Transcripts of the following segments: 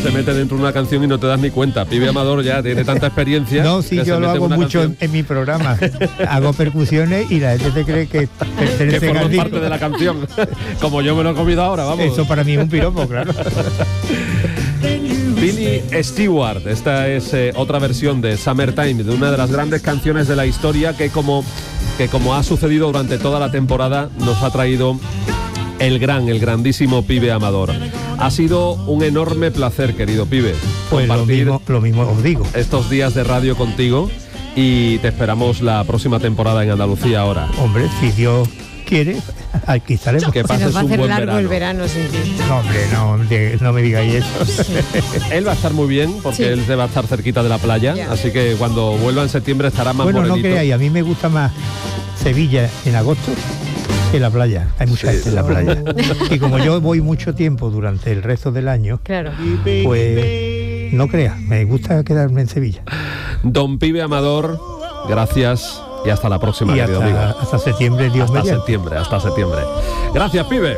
se mete dentro de una canción y no te das ni cuenta. Pibe Amador ya tiene tanta experiencia. No, sí, yo lo hago mucho en mi programa. Hago percusiones y la gente se cree que pertenece a parte de la canción. Como yo me lo he comido ahora, vamos. Eso para mí es un piropo, claro. Billy Stewart, esta es otra versión de Summertime, de una de las grandes canciones de la historia que como ha sucedido durante toda la temporada, nos ha traído el grandísimo Pibe Amador. Ha sido un enorme placer, querido Pibe, pues compartir lo mismo os digo. Estos días de radio contigo, y te esperamos la próxima temporada en Andalucía ahora. Hombre, si Dios quiere, aquí estaremos. Que pases nos va a hacer un buen largo verano. el verano sin ti. No, hombre, no me digáis eso. Sí. Él va a estar muy bien porque Sí. él se va a estar cerquita de la playa, Ya. así que cuando vuelva en septiembre estará más Bueno, morenito. no creáis, a mí me gusta más Sevilla en agosto que la playa. Hay mucha gente en la playa. Y como yo voy mucho tiempo durante el resto del año, Claro. pues no creas, me gusta quedarme en Sevilla. Don Pibe Amador, gracias y hasta la próxima, Y querido amigo. hasta septiembre, Dios mediante. Hasta septiembre. Gracias, Pibe.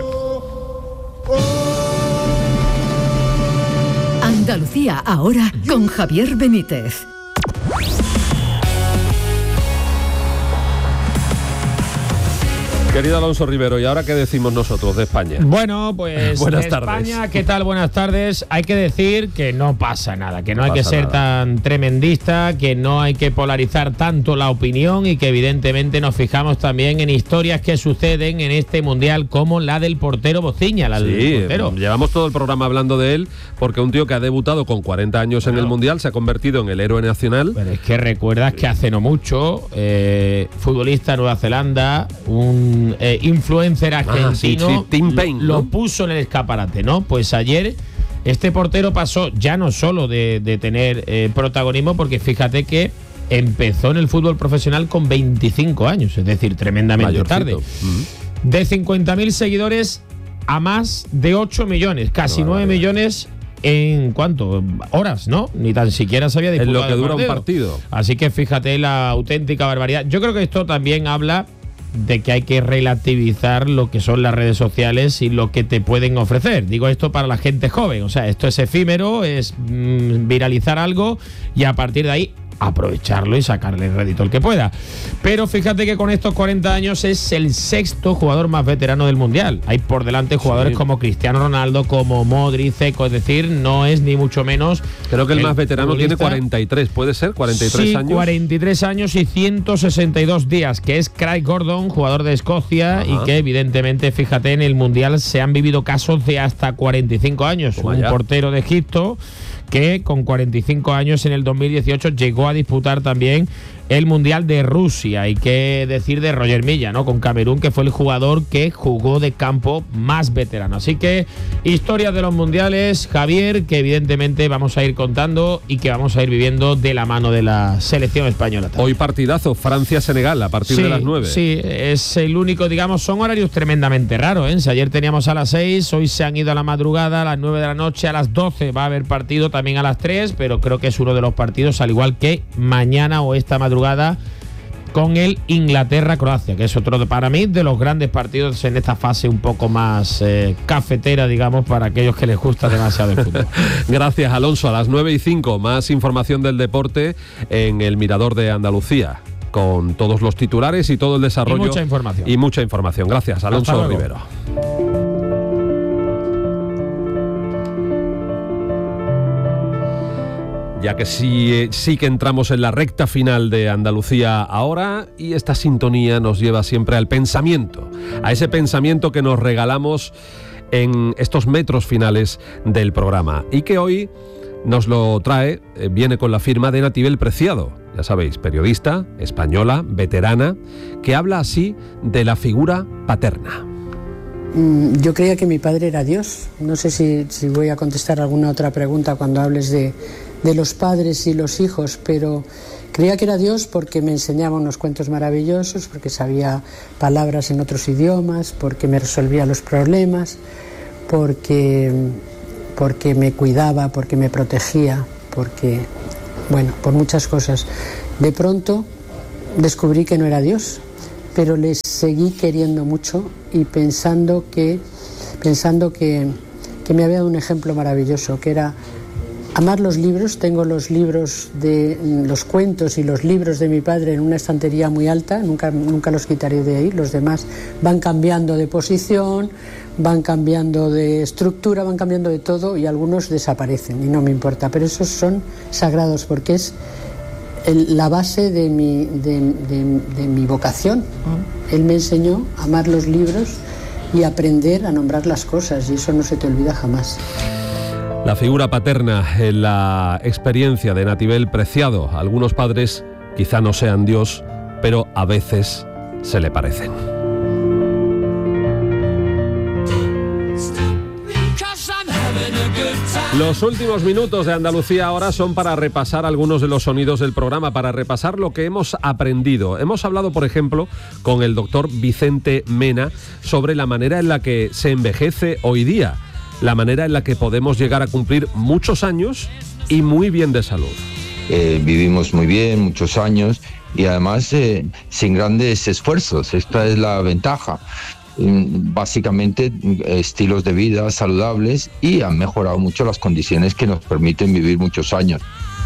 Andalucía ahora con Javier Benítez. Querido Alonso Rivero, ¿y ahora qué decimos nosotros de España? Bueno, pues Buenas de tardes. España, ¿qué tal? Buenas tardes. Hay que decir que no pasa nada, que no hay que pasa ser nada. tan tremendista, que no hay que polarizar tanto la opinión y que evidentemente nos fijamos también en historias que suceden en este mundial, como la del portero Bociña, la del Sí, portero. llevamos todo el programa hablando de él, porque un tío que ha debutado con 40 años en el Mundial se ha convertido en el héroe nacional. Pero es que recuerdas que hace no mucho, futbolista de Nueva Zelanda, un influencer argentino, sí, Tim Payne, lo ¿no? puso en el escaparate, ¿no? Pues ayer este portero pasó ya no solo de tener protagonismo, porque fíjate que empezó en el fútbol profesional con 25 años, es decir, tremendamente Mayorcito. tarde. De 50.000 seguidores a más de 8 millones, casi 9 millones en ¿cuánto? Horas, ¿no? Ni tan siquiera se había Es disputado lo que el dura un partido. Así que fíjate la auténtica barbaridad. Yo creo que esto también habla de que hay que relativizar lo que son las redes sociales y lo que te pueden ofrecer. Digo esto para la gente joven, o sea, esto es efímero, es viralizar algo y a partir de ahí aprovecharlo y sacarle el rédito el que pueda. Pero fíjate que con estos 40 años es el sexto jugador más veterano del Mundial. Hay por delante jugadores como Cristiano Ronaldo, como Modric, Zico, es decir, no es ni mucho menos. Creo que el más veterano tiene futbolista. 43, ¿puede ser? 43 Sí, años. 43 años y 162 días, que es Craig Gordon, jugador de Escocia. Ajá. Y que evidentemente, fíjate, en el Mundial se han vivido casos de hasta 45 años. Toma Un ya. portero de Egipto que con 45 años en el 2018 llegó a disputar también el Mundial de Rusia. Y qué decir de Roger Milla, ¿no? Con Camerún, que fue el jugador que jugó de campo más veterano. Así que historias de los mundiales, Javier, que evidentemente vamos a ir contando y que vamos a ir viviendo de la mano de la selección española también. Hoy partidazo, Francia-Senegal, a partir de las 9. Sí, es el único, digamos, son horarios tremendamente raros, ¿eh? Si ayer teníamos a las 6, hoy se han ido a la madrugada, a las 9 de la noche, a las 12 va a haber partido también a las 3, pero creo que es uno de los partidos, al igual que mañana o esta madrugada, con el Inglaterra-Croacia, que es otro, para mí, de los grandes partidos en esta fase un poco más cafetera, digamos, para aquellos que les gusta demasiado el fútbol. Gracias, Alonso. A las 9:05, más información del deporte en el Mirador de Andalucía, con todos los titulares y todo el desarrollo. Y mucha información. Y mucha información. Gracias, Alonso Hasta luego. Rivero. Ya que sí que entramos en la recta final de Andalucía ahora, y esta sintonía nos lleva siempre al pensamiento, a ese pensamiento que nos regalamos en estos metros finales del programa, y que hoy nos lo trae, viene con la firma de Natibel Preciado, ya sabéis, periodista, española, veterana, que habla así de la figura paterna. Yo creía que mi padre era Dios. No sé si voy a contestar alguna otra pregunta cuando hables de los padres y los hijos, pero creía que era Dios porque me enseñaba unos cuentos maravillosos, porque sabía palabras en otros idiomas, porque me resolvía los problemas, porque me cuidaba, porque me protegía, porque, bueno, por muchas cosas. De pronto descubrí que no era Dios, pero le seguí queriendo mucho y pensando que me había dado un ejemplo maravilloso, que era Amar los libros. Tengo los libros de los cuentos y los libros de mi padre en una estantería muy alta, nunca los quitaré de ahí. Los demás van cambiando de posición, van cambiando de estructura, van cambiando de todo, y algunos desaparecen y no me importa, pero esos son sagrados porque es la base de mi vocación. Él me enseñó a amar los libros y aprender a nombrar las cosas, y eso no se te olvida jamás. La figura paterna en la experiencia de Natibel Preciado. Algunos padres quizá no sean Dios, pero a veces se le parecen. Los últimos minutos de Andalucía ahora son para repasar algunos de los sonidos del programa, para repasar lo que hemos aprendido. Hemos hablado, por ejemplo, con el doctor Vicente Mena sobre la manera en la que se envejece hoy día, la manera en la que podemos llegar a cumplir muchos años y muy bien de salud. Vivimos muy bien, muchos años, y además sin grandes esfuerzos. Esta es la ventaja. Básicamente estilos de vida saludables, y han mejorado mucho las condiciones que nos permiten vivir muchos años.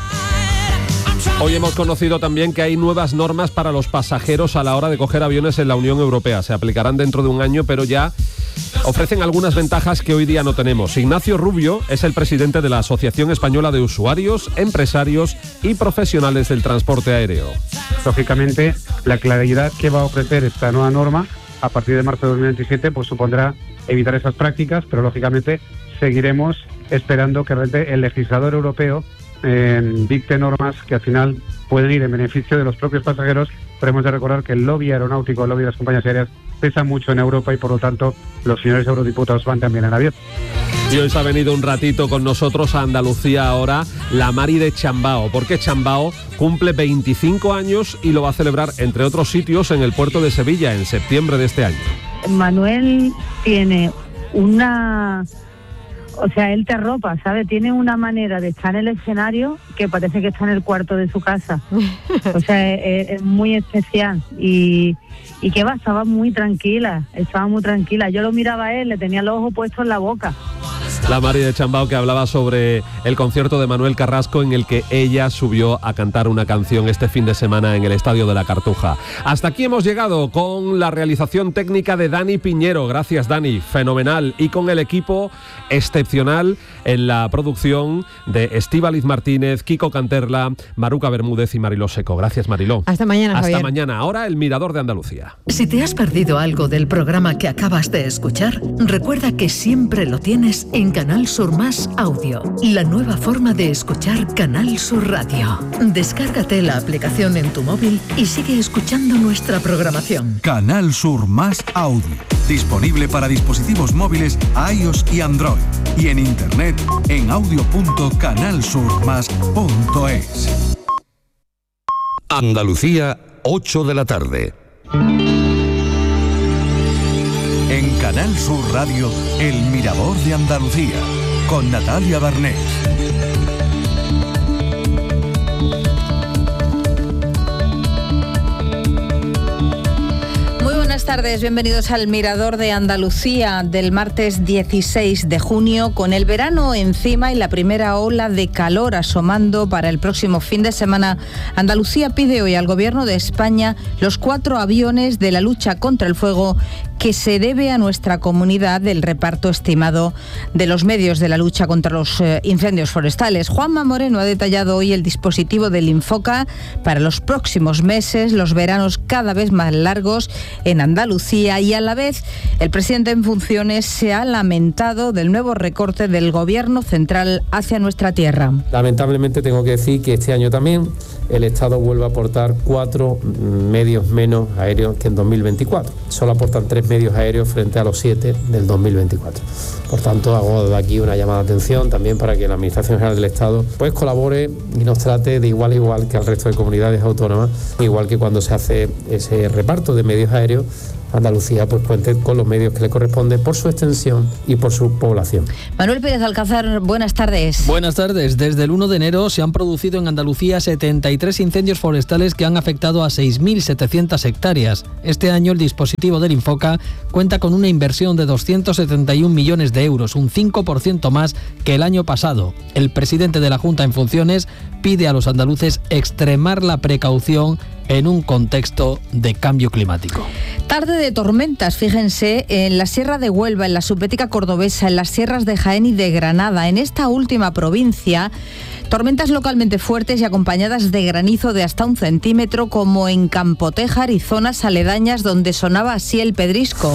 Hoy hemos conocido también que hay nuevas normas para los pasajeros a la hora de coger aviones en la Unión Europea. Se aplicarán dentro de un año, pero ya ofrecen algunas ventajas que hoy día no tenemos. Ignacio Rubio es el presidente de la Asociación Española de Usuarios, Empresarios y Profesionales del Transporte Aéreo. Lógicamente, la claridad que va a ofrecer esta nueva norma a partir de marzo de 2027 pues supondrá evitar esas prácticas, pero lógicamente seguiremos esperando que realmente el legislador europeo dicte normas que al final pueden ir en beneficio de los propios pasajeros, pero hemos de recordar que el lobby aeronáutico, el lobby de las compañías aéreas pesa mucho en Europa, y por lo tanto los señores eurodiputados van también en avión. Y hoy se ha venido un ratito con nosotros a Andalucía ahora la Mari de Chambao, porque Chambao cumple 25 años y lo va a celebrar, entre otros sitios, en el puerto de Sevilla en septiembre de este año. Manuel tiene una... O sea, él te arropa, ¿sabes? Tiene una manera de estar en el escenario que parece que está en el cuarto de su casa. O sea, es muy especial. Y que va, estaba muy tranquila. Yo lo miraba a él, le tenía los ojos puestos en la boca. La Mari de Chambao, que hablaba sobre el concierto de Manuel Carrasco, en el que ella subió a cantar una canción este fin de semana en el Estadio de la Cartuja. Hasta aquí hemos llegado con la realización técnica de Dani Piñero. Gracias, Dani, fenomenal. Y con el equipo excepcional en la producción de Estíbaliz Martínez, Kiko Canterla, Maruca Bermúdez y Mariló Seco. Gracias, Mariló. Hasta mañana, Javier. Hasta mañana. Ahora el Mirador de Andalucía. Si te has perdido algo del programa que acabas de escuchar, recuerda que siempre lo tienes en Canal Sur Más Audio, la nueva forma de escuchar Canal Sur Radio. Descárgate la aplicación en tu móvil y sigue escuchando nuestra programación. Canal Sur Más Audio, disponible para dispositivos móviles iOS y Android, y en internet en audio.canalsurmas.es. Andalucía, 8 de la tarde. En Canal Sur Radio, El Mirador de Andalucía, con Natalia Barnés. Buenas tardes, bienvenidos al Mirador de Andalucía del martes 16 de junio, con el verano encima y la primera ola de calor asomando para el próximo fin de semana. Andalucía pide hoy al Gobierno de España los 4 aviones de la lucha contra el fuego que se debe a nuestra comunidad del reparto estimado de los medios de la lucha contra los incendios forestales. Juanma Moreno ha detallado hoy el dispositivo del Infoca para los próximos meses, los veranos cada vez más largos en Andalucía, y a la vez el presidente en funciones se ha lamentado del nuevo recorte del Gobierno central hacia nuestra tierra. Lamentablemente tengo que decir que este año también el Estado vuelve a aportar 4 medios menos aéreos que en 2024. Solo aportan 3 medios aéreos frente a los 7 del 2024. Por tanto, hago de aquí una llamada de atención también para que la Administración General del Estado pues colabore y nos trate de igual a igual que al resto de comunidades autónomas, igual que cuando se hace ese reparto de medios aéreos, Andalucía pues cuente con los medios que le corresponden por su extensión y por su población. Manuel Pérez Alcázar, buenas tardes. Buenas tardes. Desde el 1 de enero se han producido en Andalucía 73 incendios forestales que han afectado a 6.700 hectáreas. Este año el dispositivo del Infoca cuenta con una inversión de 271 millones de euros, un 5% más que el año pasado. El presidente de la Junta en funciones pide a los andaluces extremar la precaución en un contexto de cambio climático. Tarde de tormentas, fíjense, en la Sierra de Huelva, en la Subbética cordobesa, en las sierras de Jaén y de Granada. En esta última provincia, tormentas localmente fuertes y acompañadas de granizo de hasta 1 centímetro, como en Campotejar y zonas aledañas donde sonaba así el pedrisco.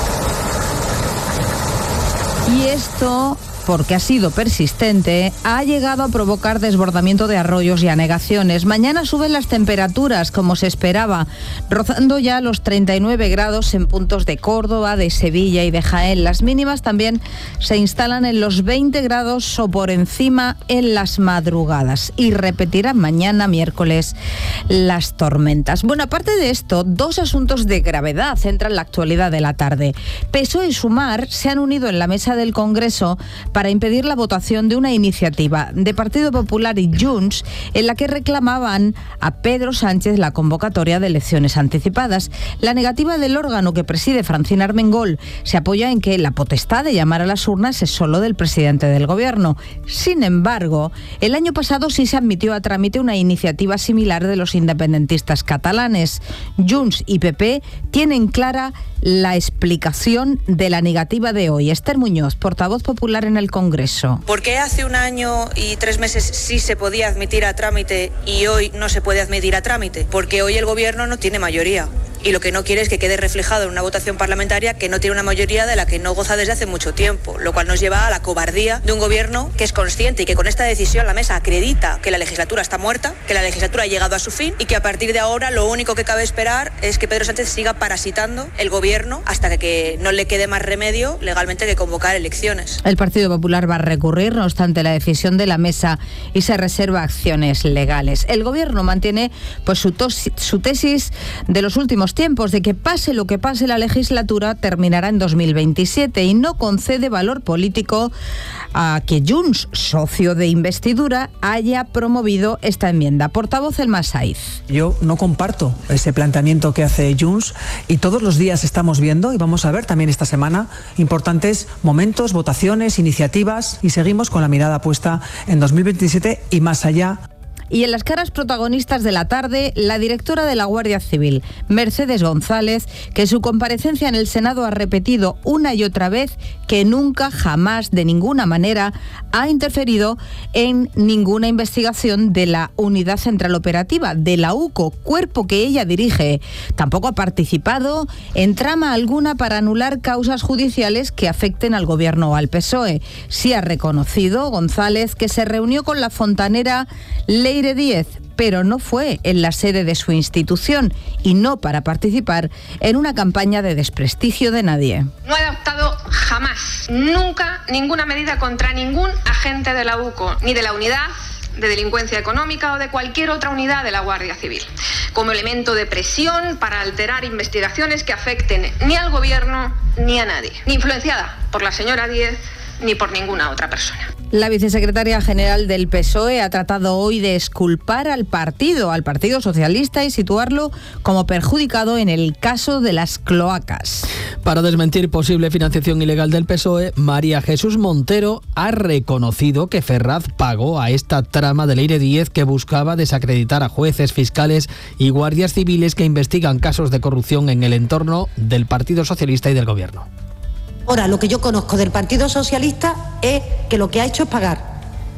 Y esto, porque ha sido persistente, ha llegado a provocar desbordamiento de arroyos y anegaciones. Mañana suben las temperaturas, como se esperaba, rozando ya los 39 grados en puntos de Córdoba, de Sevilla y de Jaén. Las mínimas también se instalan en los 20 grados o por encima en las madrugadas. Y repetirán mañana, miércoles, las tormentas. Bueno, aparte de esto, 2 asuntos de gravedad entran en la actualidad de la tarde. PSOE y Sumar se han unido en la mesa del Congreso para impedir la votación de una iniciativa de Partido Popular y Junts en la que reclamaban a Pedro Sánchez la convocatoria de elecciones anticipadas. La negativa del órgano que preside Francina Armengol se apoya en que la potestad de llamar a las urnas es solo del presidente del Gobierno. Sin embargo, el año pasado sí se admitió a trámite una iniciativa similar de los independentistas catalanes. Junts y PP tienen clara la explicación de la negativa de hoy. Esther Muñoz, portavoz popular en el Congreso. ¿Por qué hace 1 año y 3 meses sí se podía admitir a trámite y hoy no se puede admitir a trámite? Porque hoy el Gobierno no tiene mayoría. Y lo que no quiere es que quede reflejado en una votación parlamentaria que no tiene una mayoría de la que no goza desde hace mucho tiempo, lo cual nos lleva a la cobardía de un gobierno que es consciente y que con esta decisión la mesa acredita que la legislatura está muerta, que la legislatura ha llegado a su fin y que a partir de ahora lo único que cabe esperar es que Pedro Sánchez siga parasitando el gobierno hasta que no le quede más remedio legalmente que convocar elecciones. El Partido Popular va a recurrir, no obstante, la decisión de la mesa y se reserva acciones legales. El gobierno mantiene pues su tesis de los últimos tiempos, de que pase lo que pase la legislatura terminará en 2027 y no concede valor político a que Junts, socio de investidura, haya promovido esta enmienda. Portavoz Elma Saiz. Yo no comparto ese planteamiento que hace Junts y todos los días estamos viendo y vamos a ver también esta semana importantes momentos, votaciones, iniciativas y seguimos con la mirada puesta en 2027 y más allá. Y en las caras protagonistas de la tarde, la directora de la Guardia Civil, Mercedes González, que en su comparecencia en el Senado ha repetido una y otra vez que nunca, jamás, de ninguna manera, ha interferido en ninguna investigación de la Unidad Central Operativa, de la UCO, cuerpo que ella dirige. Tampoco ha participado en trama alguna para anular causas judiciales que afecten al Gobierno o al PSOE. Sí ha reconocido González que se reunió con la fontanera Leire Díez, pero no fue en la sede de su institución y no para participar en una campaña de desprestigio de nadie. No he adoptado jamás, nunca, ninguna medida contra ningún agente de la UCO, ni de la unidad de delincuencia económica o de cualquier otra unidad de la Guardia Civil, como elemento de presión para alterar investigaciones que afecten ni al Gobierno ni a nadie, ni influenciada por la señora Díez ni por ninguna otra persona. La vicesecretaria general del PSOE ha tratado hoy de exculpar al Partido Socialista y situarlo como perjudicado en el caso de las cloacas. Para desmentir posible financiación ilegal del PSOE, María Jesús Montero ha reconocido que Ferraz pagó a esta trama de Leire Díez que buscaba desacreditar a jueces, fiscales y guardias civiles que investigan casos de corrupción en el entorno del Partido Socialista y del Gobierno. Ahora, lo que yo conozco del Partido Socialista es que lo que ha hecho es pagar.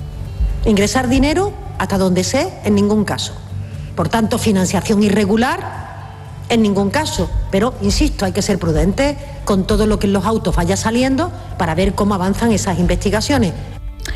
Ingresar dinero, hasta donde sé, en ningún caso. Por tanto, financiación irregular, en ningún caso. Pero, insisto, hay que ser prudentes con todo lo que en los autos vaya saliendo para ver cómo avanzan esas investigaciones.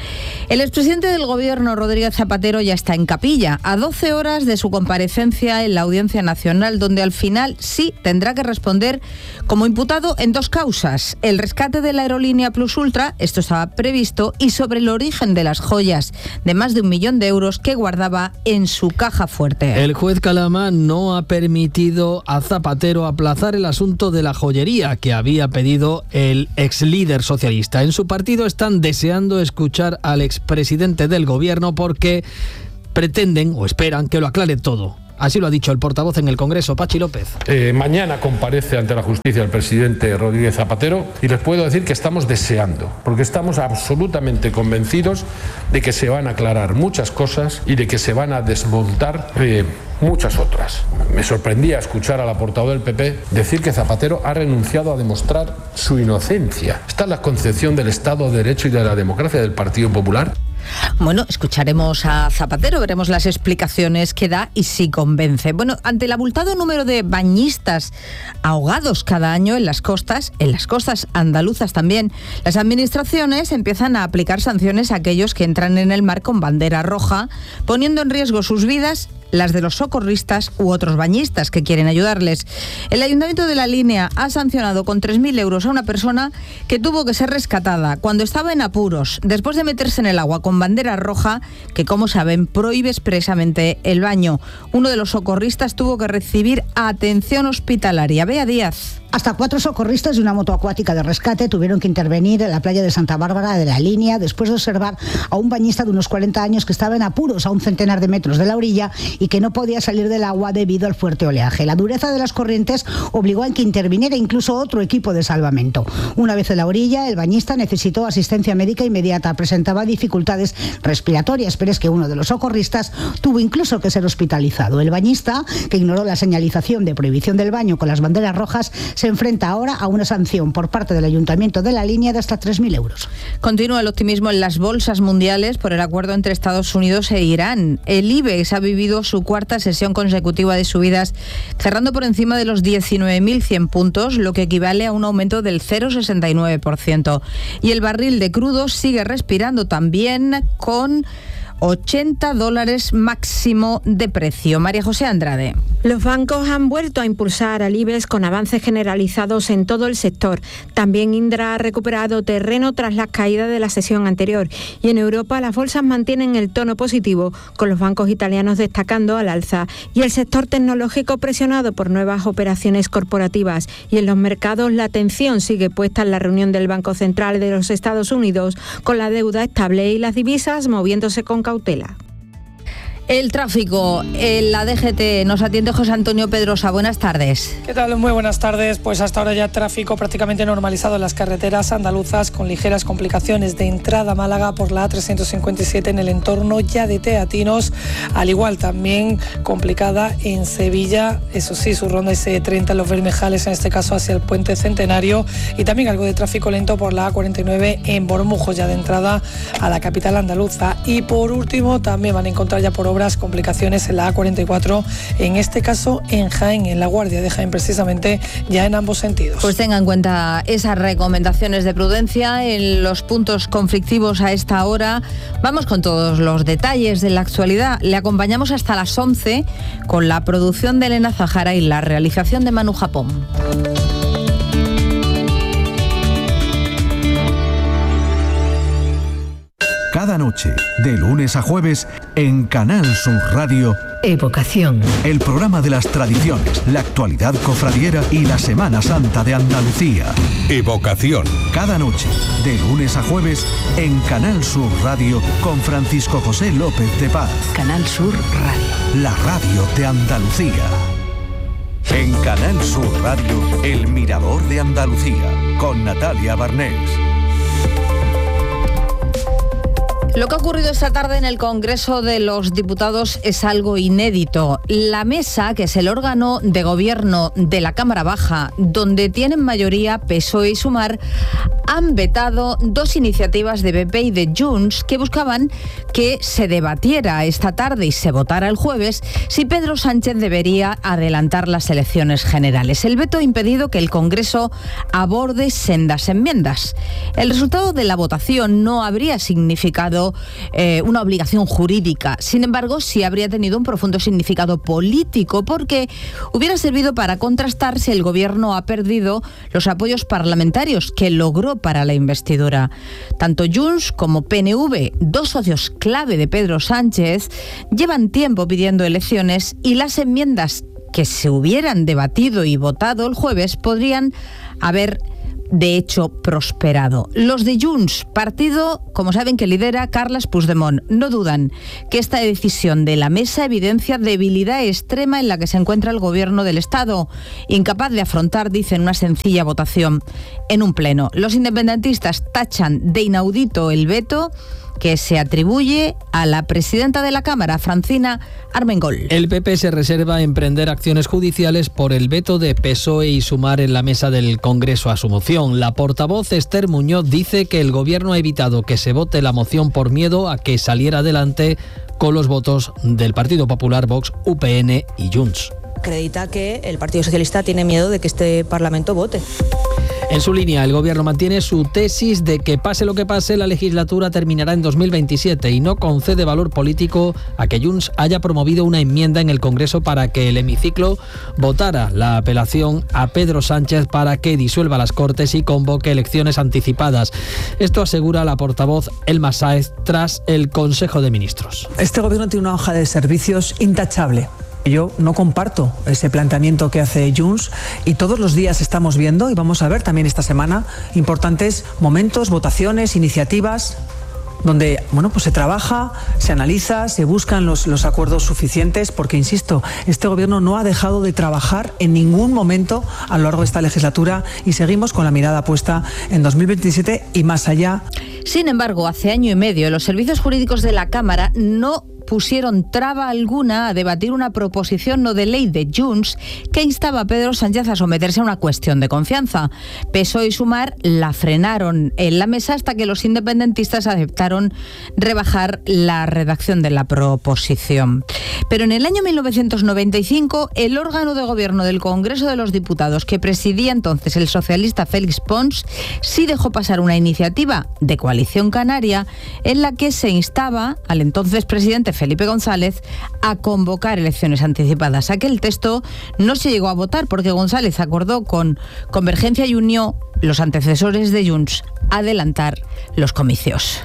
El expresidente del Gobierno, Rodríguez Zapatero, ya está en capilla, a 12 horas de su comparecencia en la Audiencia Nacional, donde al final sí tendrá que responder como imputado en 2 causas: el rescate de la aerolínea Plus Ultra, esto estaba previsto, y sobre el origen de las joyas de más de 1 millón de euros que guardaba en su caja fuerte. El juez Calama no ha permitido a Zapatero aplazar el asunto de la joyería que había pedido el ex líder socialista. En su partido están deseando escuchar al expresidente del Gobierno porque pretenden o esperan que lo aclare todo. Así lo ha dicho el portavoz en el Congreso, Pachi López. Mañana comparece ante la justicia el presidente Rodríguez Zapatero y les puedo decir que estamos deseando, porque estamos absolutamente convencidos de que se van a aclarar muchas cosas y de que se van a desmontar muchas otras. Me sorprendía escuchar a la portavoz del PP decir que Zapatero ha renunciado a demostrar su inocencia. ¿Esta es la concepción del Estado de Derecho y de la democracia del Partido Popular? Bueno, escucharemos a Zapatero, veremos las explicaciones que da y si convence. Bueno, ante el abultado número de bañistas ahogados cada año en las costas andaluzas también, las administraciones empiezan a aplicar sanciones a aquellos que entran en el mar con bandera roja, poniendo en riesgo sus vidas, las de los socorristas u otros bañistas que quieren ayudarles. El Ayuntamiento de La Línea ha sancionado con 3.000 euros a una persona que tuvo que ser rescatada cuando estaba en apuros, después de meterse en el agua con bandera roja, que, como saben, prohíbe expresamente el baño. Uno de los socorristas tuvo que recibir atención hospitalaria. Bea Díaz. Hasta 4 socorristas de una moto acuática de rescate tuvieron que intervenir en la playa de Santa Bárbara de La Línea después de observar a un bañista de unos 40 años que estaba en apuros a un centenar de metros de la orilla y que no podía salir del agua debido al fuerte oleaje. La dureza de las corrientes obligó a que interviniera incluso otro equipo de salvamento. Una vez en la orilla, el bañista necesitó asistencia médica inmediata. Presentaba dificultades respiratorias, pero es que uno de los socorristas tuvo incluso que ser hospitalizado. El bañista, que ignoró la señalización de prohibición del baño con las banderas rojas, se enfrenta ahora a una sanción por parte del Ayuntamiento de La Línea de hasta 3.000 euros. Continúa el optimismo en las bolsas mundiales por el acuerdo entre Estados Unidos e Irán. El IBEX ha vivido su 4ª sesión consecutiva de subidas, cerrando por encima de los 19.100 puntos, lo que equivale a un aumento del 0,69%. Y el barril de crudo sigue respirando también con $80 máximo de precio. María José Andrade. Los bancos han vuelto a impulsar al IBEX con avances generalizados en todo el sector. También Indra ha recuperado terreno tras las caídas de la sesión anterior. Y en Europa las bolsas mantienen el tono positivo, con los bancos italianos destacando al alza. Y el sector tecnológico presionado por nuevas operaciones corporativas. Y en los mercados la atención sigue puesta en la reunión del Banco Central de los Estados Unidos, con la deuda estable y las divisas moviéndose con cautela. El tráfico, en la DGT nos atiende José Antonio Pedrosa. Buenas tardes. ¿Qué tal? Muy buenas tardes. Pues hasta ahora ya tráfico prácticamente normalizado en las carreteras andaluzas, con ligeras complicaciones de entrada a Málaga por la A357 en el entorno ya de Teatinos, al igual también complicada en Sevilla, eso sí, su ronda S30 en Los Bermejales, en este caso hacia el Puente Centenario, y también algo de tráfico lento por la A49 en Bormujos, ya de entrada a la capital andaluza. Y por último también van a encontrar ya por obra complicaciones en la A44, en este caso en Jaén, en La Guardia de Jaén precisamente, ya en ambos sentidos. Pues tenga en cuenta esas recomendaciones de prudencia en los puntos conflictivos a esta hora. Vamos con todos los detalles de la actualidad. Le acompañamos hasta las 11 con la producción de Elena Zahara y la realización de Manu Japón. Cada noche, de lunes a jueves, en Canal Sur Radio, Evocación. El programa de las tradiciones, la actualidad cofradiera y la Semana Santa de Andalucía. Evocación. Cada noche, de lunes a jueves, en Canal Sur Radio, con Francisco José López de Paz. Canal Sur Radio. La radio de Andalucía. En Canal Sur Radio, El Mirador de Andalucía, con Natalia Barnés. Lo que ha ocurrido esta tarde en el Congreso de los Diputados es algo inédito. La mesa, que es el órgano de gobierno de la Cámara Baja, donde tienen mayoría PSOE y Sumar, han vetado 2 iniciativas de PP y de Junts que buscaban que se debatiera esta tarde y se votara el jueves si Pedro Sánchez debería adelantar las elecciones generales. El veto ha impedido que el Congreso aborde sendas enmiendas. El resultado de la votación no habría significado tenido una obligación jurídica. Sin embargo, sí habría tenido un profundo significado político, porque hubiera servido para contrastar si el gobierno ha perdido los apoyos parlamentarios que logró para la investidura. Tanto Junts como PNV, dos socios clave de Pedro Sánchez, llevan tiempo pidiendo elecciones, y las enmiendas que se hubieran debatido y votado el jueves podrían haber de hecho prosperado. Los de Junts, partido, como saben, que lidera Carles Puigdemont, no dudan que esta decisión de la mesa evidencia debilidad extrema en la que se encuentra el gobierno del Estado, incapaz de afrontar, dicen, una sencilla votación en un pleno. Los independentistas tachan de inaudito el veto que se atribuye a la presidenta de la Cámara, Francina Armengol. El PP se reserva emprender acciones judiciales por el veto de PSOE y Sumar en la mesa del Congreso a su moción. La portavoz Esther Muñoz dice que el Gobierno ha evitado que se vote la moción por miedo a que saliera adelante con los votos del Partido Popular, Vox, UPN y Junts. Acredita que el Partido Socialista tiene miedo de que este Parlamento vote. En su línea, el Gobierno mantiene su tesis de que pase lo que pase, la legislatura terminará en 2027 y no concede valor político a que Junts haya promovido una enmienda en el Congreso para que el hemiciclo votara la apelación a Pedro Sánchez para que disuelva las Cortes y convoque elecciones anticipadas. Esto asegura la portavoz Elma Sáez tras el Consejo de Ministros. Este Gobierno tiene una hoja de servicios intachable. Yo no comparto ese planteamiento que hace Junts, y todos los días estamos viendo, y vamos a ver también esta semana, importantes momentos, votaciones, iniciativas, donde pues se trabaja, se analiza, se buscan los acuerdos suficientes, porque, insisto, este Gobierno no ha dejado de trabajar en ningún momento a lo largo de esta legislatura, y seguimos con la mirada puesta en 2027 y más allá. Sin embargo, hace año y medio los servicios jurídicos de la Cámara no pusieron traba alguna a debatir una proposición no de ley de Junts que instaba a Pedro Sánchez a someterse a una cuestión de confianza. PSOE y Sumar la frenaron en la mesa hasta que los independentistas aceptaron rebajar la redacción de la proposición. Pero en el año 1995, el órgano de gobierno del Congreso de los Diputados, que presidía entonces el socialista Félix Pons, sí dejó pasar una iniciativa de Coalición Canaria en la que se instaba al entonces presidente Felipe González a convocar elecciones anticipadas. Aquel texto no se llegó a votar porque González acordó con Convergencia y Unió, los antecesores de Junts, adelantar los comicios.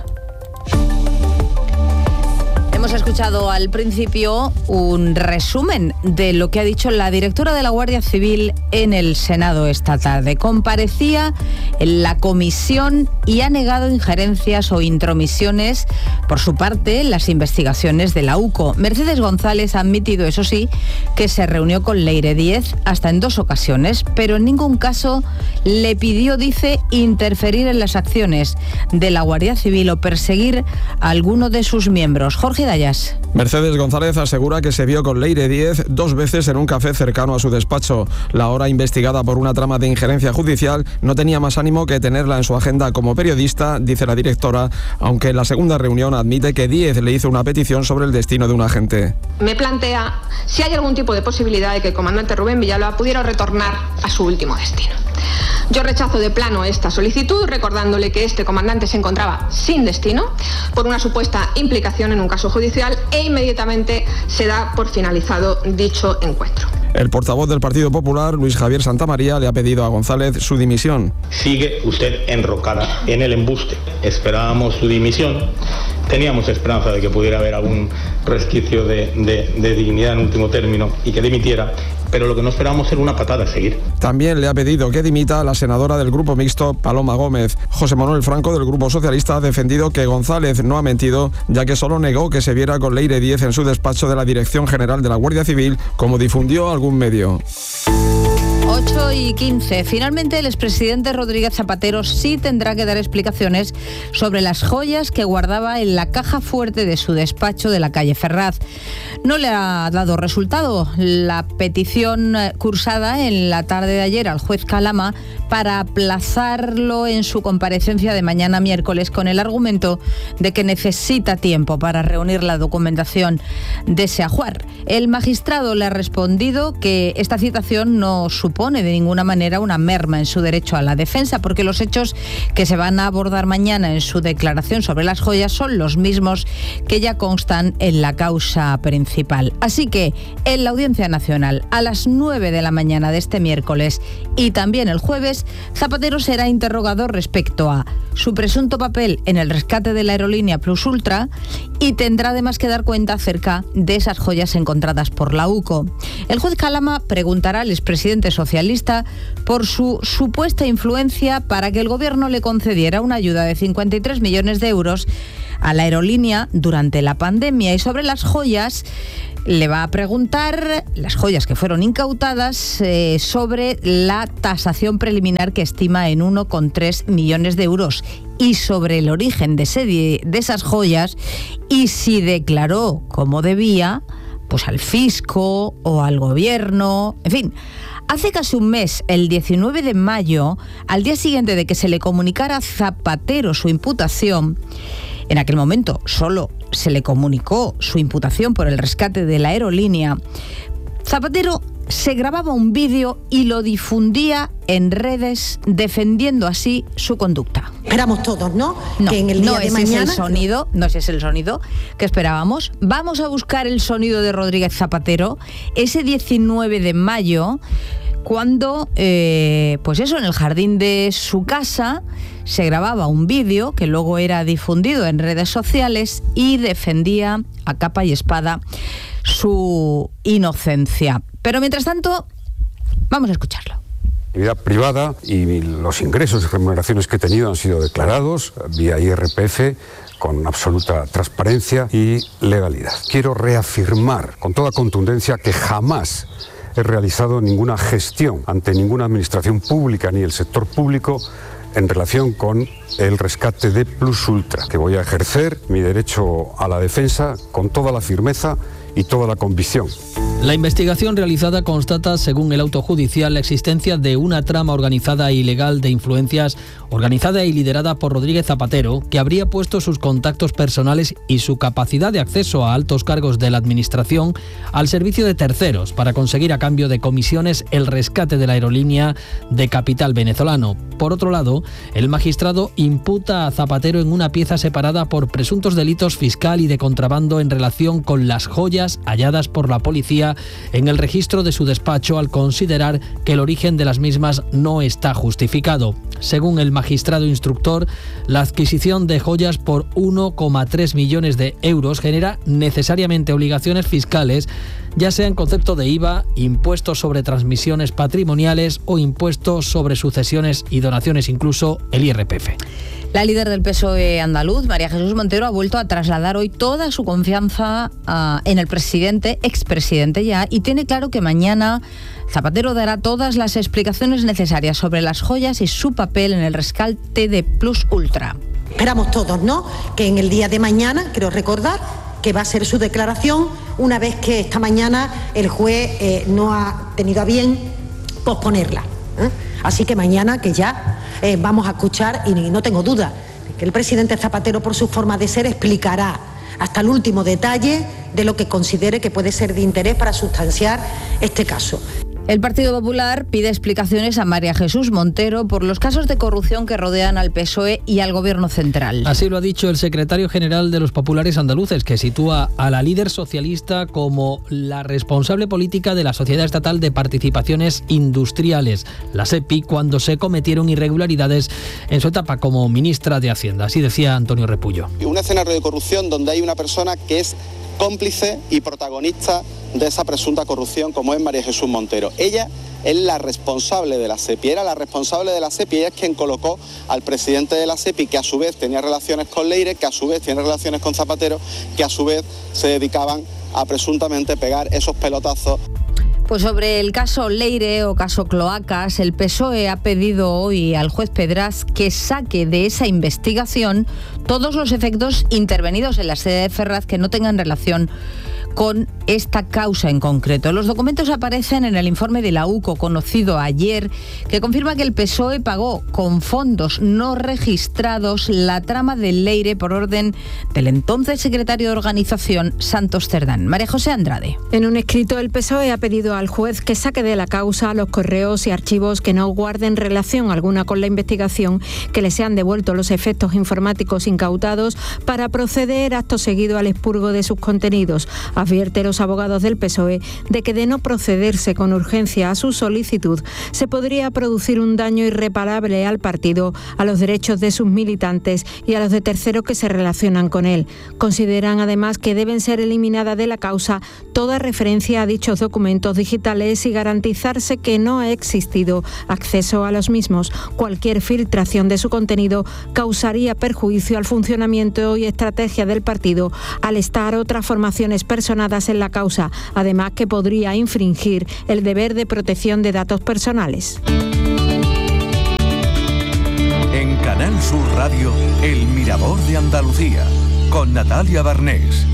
Hemos escuchado al principio un resumen de lo que ha dicho la directora de la Guardia Civil en el Senado esta tarde. Comparecía en la comisión y ha negado injerencias o intromisiones por su parte en las investigaciones de la UCO. Mercedes González ha admitido, eso sí, que se reunió con Leire Díez hasta en 2 ocasiones, pero en ningún caso le pidió, dice, interferir en las acciones de la Guardia Civil o perseguir a alguno de sus miembros. Jorge Dayas. Mercedes González asegura que se vio con Leire Díez 2 veces en un café cercano a su despacho. La ahora investigada por una trama de injerencia judicial no tenía más ánimo que tenerla en su agenda como periodista, dice la directora, aunque en la segunda reunión admite que Díez le hizo una petición sobre el destino de un agente. Me plantea si hay algún tipo de posibilidad de que el comandante Rubén Villalba pudiera retornar a su último destino. Yo rechazo de plano esta solicitud, recordándole que este comandante se encontraba sin destino por una supuesta implicación en un caso judicial e inmediatamente se da por finalizado dicho encuentro. El portavoz del Partido Popular, Luis Javier Santamaría, le ha pedido a González su dimisión. Sigue usted enrocada en el embuste. Esperábamos su dimisión. Teníamos esperanza de que pudiera haber algún resquicio de dignidad en último término y que dimitiera, pero lo que no esperábamos era una patada a seguir. También le ha pedido que dimita a la senadora del Grupo Mixto, Paloma Gómez. José Manuel Franco, del Grupo Socialista, ha defendido que González no ha mentido, ya que solo negó que se viera con Leire Díez en su despacho de la Dirección General de la Guardia Civil, como difundió algún medio. 8:15. Finalmente, el expresidente Rodríguez Zapatero sí tendrá que dar explicaciones sobre las joyas que guardaba en la caja fuerte de su despacho de la calle Ferraz. No le ha dado resultado la petición cursada en la tarde de ayer al juez Calama para aplazarlo en su comparecencia de mañana miércoles con el argumento de que necesita tiempo para reunir la documentación de ese ajuar. El magistrado le ha respondido que esta citación no supone supone de ninguna manera una merma en su derecho a la defensa, porque los hechos que se van a abordar mañana en su declaración sobre las joyas son los mismos que ya constan en la causa principal. Así que en la Audiencia Nacional, a las 9 de la mañana de este miércoles y también el jueves, Zapatero será interrogado respecto a su presunto papel en el rescate de la aerolínea Plus Ultra y tendrá además que dar cuenta acerca de esas joyas encontradas por la UCO. El juez Calama preguntará al expresidente socialista por su supuesta influencia para que el gobierno le concediera una ayuda de 53 millones de euros a la aerolínea durante la pandemia, y sobre las joyas le va a preguntar, las joyas que fueron incautadas, sobre la tasación preliminar que estima en 1,3 millones de euros y sobre el origen de esas joyas y si declaró como debía, pues al fisco o al gobierno, en fin. Hace casi un mes, el 19 de mayo, al día siguiente de que se le comunicara a Zapatero su imputación, en aquel momento solo se le comunicó su imputación por el rescate de la aerolínea, Zapatero se grababa un vídeo y lo difundía en redes defendiendo así su conducta. Esperamos todos, ¿no? No, que en el día de mañana... no ese es el sonido que esperábamos. Vamos a buscar el sonido de Rodríguez Zapatero ese 19 de mayo, cuando, pues eso, en el jardín de su casa se grababa un vídeo que luego era difundido en redes sociales y defendía a capa y espada su inocencia. Pero mientras tanto, vamos a escucharlo. Mi vida privada y los ingresos y remuneraciones que he tenido han sido declarados vía IRPF con absoluta transparencia y legalidad. Quiero reafirmar con toda contundencia que jamás he realizado ninguna gestión ante ninguna administración pública ni el sector público en relación con el rescate de Plus Ultra, que voy a ejercer mi derecho a la defensa con toda la firmeza y toda la convicción. La investigación realizada constata, según el auto judicial, la existencia de una trama organizada e ilegal de influencias, organizada y liderada por Rodríguez Zapatero, que habría puesto sus contactos personales y su capacidad de acceso a altos cargos de la administración al servicio de terceros para conseguir a cambio de comisiones el rescate de la aerolínea de capital venezolano. Por otro lado, el magistrado imputa a Zapatero en una pieza separada por presuntos delitos fiscal y de contrabando en relación con las joyas halladas por la policía en el registro de su despacho, al considerar que el origen de las mismas no está justificado. Según el magistrado instructor, la adquisición de joyas por 1,3 millones de euros genera necesariamente obligaciones fiscales, ya sea en concepto de IVA, impuestos sobre transmisiones patrimoniales o impuestos sobre sucesiones y donaciones, incluso el IRPF. La líder del PSOE andaluz, María Jesús Montero, ha vuelto a trasladar hoy toda su confianza en el presidente, expresidente ya, y tiene claro que mañana Zapatero dará todas las explicaciones necesarias sobre las joyas y su papel en el rescate de Plus Ultra. Esperamos todos, ¿no? Que en el día de mañana, quiero recordar, que va a ser su declaración, una vez que esta mañana el juez no ha tenido a bien posponerla. Así que mañana que ya vamos a escuchar, y no tengo duda, que el presidente Zapatero, por su forma de ser, explicará hasta el último detalle de lo que considere que puede ser de interés para sustanciar este caso. El Partido Popular pide explicaciones a María Jesús Montero por los casos de corrupción que rodean al PSOE y al Gobierno central. Así lo ha dicho el secretario general de los populares andaluces, que sitúa a la líder socialista como la responsable política de la Sociedad Estatal de Participaciones Industriales, la SEPI, cuando se cometieron irregularidades en su etapa como ministra de Hacienda. Así decía Antonio Repullo. Un escenario de corrupción donde hay una persona que es cómplice y protagonista de esa presunta corrupción, como es María Jesús Montero. Ella es la responsable de la SEPI, era la responsable de la SEPI, ella es quien colocó al presidente de la SEPI, que a su vez tenía relaciones con Leire, que a su vez tiene relaciones con Zapatero, que a su vez se dedicaban a presuntamente pegar esos pelotazos. Pues sobre el caso Leire o caso Cloacas, el PSOE ha pedido hoy al juez Pedraz que saque de esa investigación todos los efectos intervenidos en la sede de Ferraz que no tengan relación con esta causa en concreto. Los documentos aparecen en el informe de la UCO conocido ayer, que confirma que el PSOE pagó con fondos no registrados la trama del Leire por orden del entonces secretario de organización Santos Cerdán. María José Andrade. En un escrito, el PSOE ha pedido al juez que saque de la causa los correos y archivos que no guarden relación alguna con la investigación, que le sean devueltos los efectos informáticos incautados para proceder acto seguido al expurgo de sus contenidos. Advierte los abogados del PSOE de que de no procederse con urgencia a su solicitud, se podría producir un daño irreparable al partido, a los derechos de sus militantes y a los de terceros que se relacionan con él. Consideran además que deben ser eliminadas de la causa toda referencia a dichos documentos digitales y garantizarse que no ha existido acceso a los mismos. Cualquier filtración de su contenido causaría perjuicio al funcionamiento y estrategia del partido, al estar otras formaciones personadas en la causa, además que podría infringir el deber de protección de datos personales. En Canal Sur Radio, El Mirador de Andalucía, con Natalia Barnés.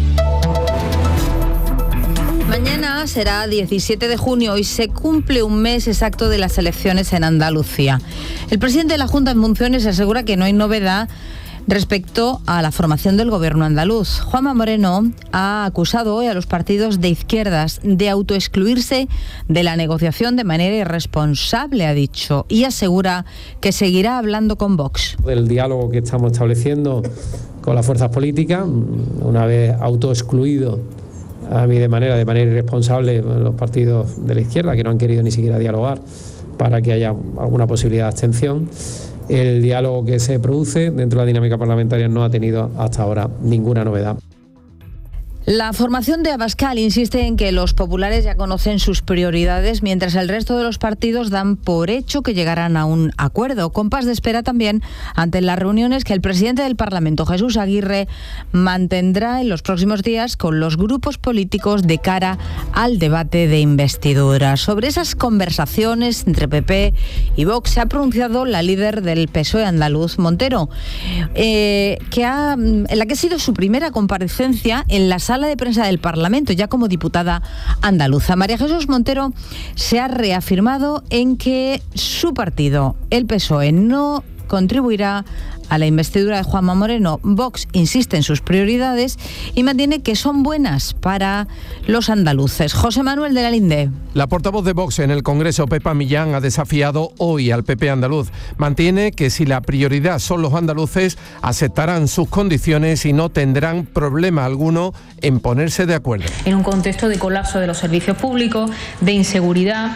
Mañana será 17 de junio y se cumple un mes exacto de las elecciones en Andalucía. El presidente de la Junta en funciones asegura que no hay novedad respecto a la formación del gobierno andaluz. Juanma Moreno ha acusado hoy a los partidos de izquierdas de autoexcluirse de la negociación de manera irresponsable, ha dicho, y asegura que seguirá hablando con Vox. Del diálogo que estamos estableciendo con las fuerzas políticas, una vez autoexcluido a mí de manera irresponsable los partidos de la izquierda, que no han querido ni siquiera dialogar para que haya alguna posibilidad de abstención. El diálogo que se produce dentro de la dinámica parlamentaria no ha tenido hasta ahora ninguna novedad. La formación de Abascal insiste en que los populares ya conocen sus prioridades, mientras el resto de los partidos dan por hecho que llegarán a un acuerdo. Compás de espera también ante las reuniones que el presidente del Parlamento, Jesús Aguirre, mantendrá en los próximos días con los grupos políticos de cara al debate de investidura. Sobre esas conversaciones entre PP y Vox se ha pronunciado la líder del PSOE andaluz, Montero, en la que ha sido su primera comparecencia en la sala de prensa del Parlamento, ya como diputada andaluza. María Jesús Montero se ha reafirmado en que su partido, el PSOE, no contribuirá a la investidura de Juanma Moreno. Vox insiste en sus prioridades y mantiene que son buenas para los andaluces. José Manuel de la Linde. La portavoz de Vox en el Congreso, Pepa Millán, ha desafiado hoy al PP andaluz. Mantiene que si la prioridad son los andaluces, aceptarán sus condiciones y no tendrán problema alguno en ponerse de acuerdo. En un contexto de colapso de los servicios públicos, de inseguridad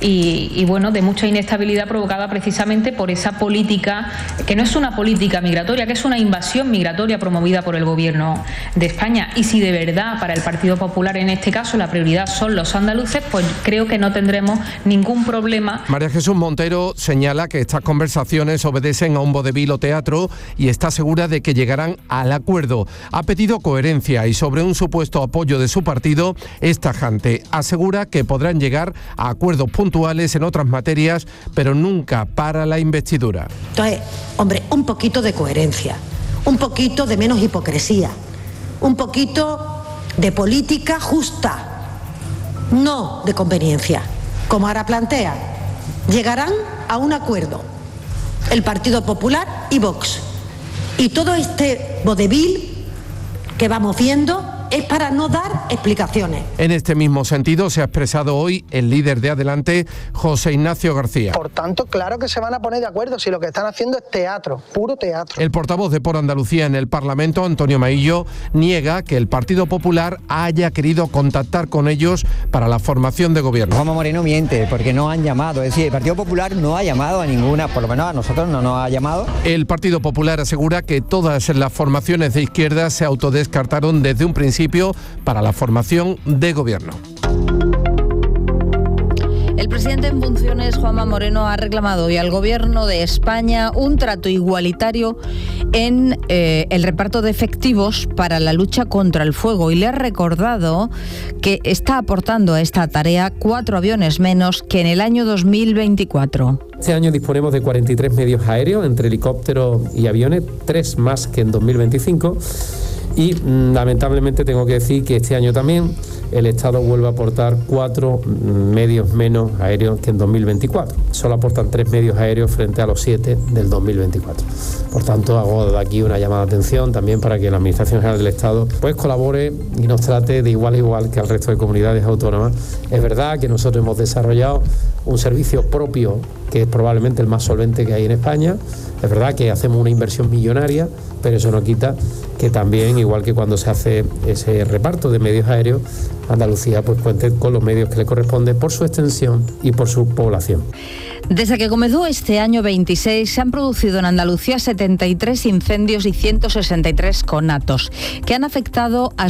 y de mucha inestabilidad provocada precisamente por esa política, que no es una política migratoria, que es una invasión migratoria promovida por el Gobierno de España. Y si de verdad para el Partido Popular en este caso la prioridad son los andaluces, pues creo que no tendremos ningún problema. María Jesús Montero señala que estas conversaciones obedecen a un vodevil o teatro y está segura de que llegarán al acuerdo. Ha pedido coherencia y sobre un supuesto apoyo de su partido es tajante. Asegura que podrán llegar a acuerdos puntuales en otras materias, pero nunca para la investidura. Entonces, hombre, un poquito de coherencia, un poquito de menos hipocresía, un poquito de política justa, no de conveniencia, como ahora plantea. Llegarán a un acuerdo el Partido Popular y Vox. Y todo este vodevil que vamos viendo es para no dar explicaciones. En este mismo sentido se ha expresado hoy el líder de Adelante, José Ignacio García. Por tanto, claro que se van a poner de acuerdo si lo que están haciendo es teatro, puro teatro. El portavoz de Por Andalucía en el Parlamento, Antonio Maillo, niega que el Partido Popular haya querido contactar con ellos para la formación de gobierno. Juanma Moreno miente porque no han llamado, es decir, el Partido Popular no ha llamado a ninguna, por lo menos a nosotros no nos ha llamado. El Partido Popular asegura que todas las formaciones de izquierda se autodescartaron desde un principio para la formación de gobierno. El presidente en funciones, Juanma Moreno, ha reclamado hoy al Gobierno de España un trato igualitario en el reparto de efectivos para la lucha contra el fuego y le ha recordado que está aportando a esta tarea 4 aviones menos que en el año 2024. Este año disponemos de 43 medios aéreos, entre helicópteros y aviones, 3 más que en 2025. Y lamentablemente tengo que decir que este año también el Estado vuelve a aportar 4 medios menos aéreos que en 2024. Solo aportan 3 medios aéreos frente a los 7 del 2024. Por tanto, hago de aquí una llamada de atención también para que la Administración General del Estado pues colabore y nos trate de igual a igual que al resto de comunidades autónomas. Es verdad que nosotros hemos desarrollado un servicio propio que es probablemente el más solvente que hay en España. Es verdad que hacemos una inversión millonaria, pero eso no quita que también, igual que cuando se hace ese reparto de medios aéreos, Andalucía pues cuente con los medios que le corresponden por su extensión y por su población. Desde que comenzó este año 26 se han producido en Andalucía 73 incendios y 163 conatos, que han afectado a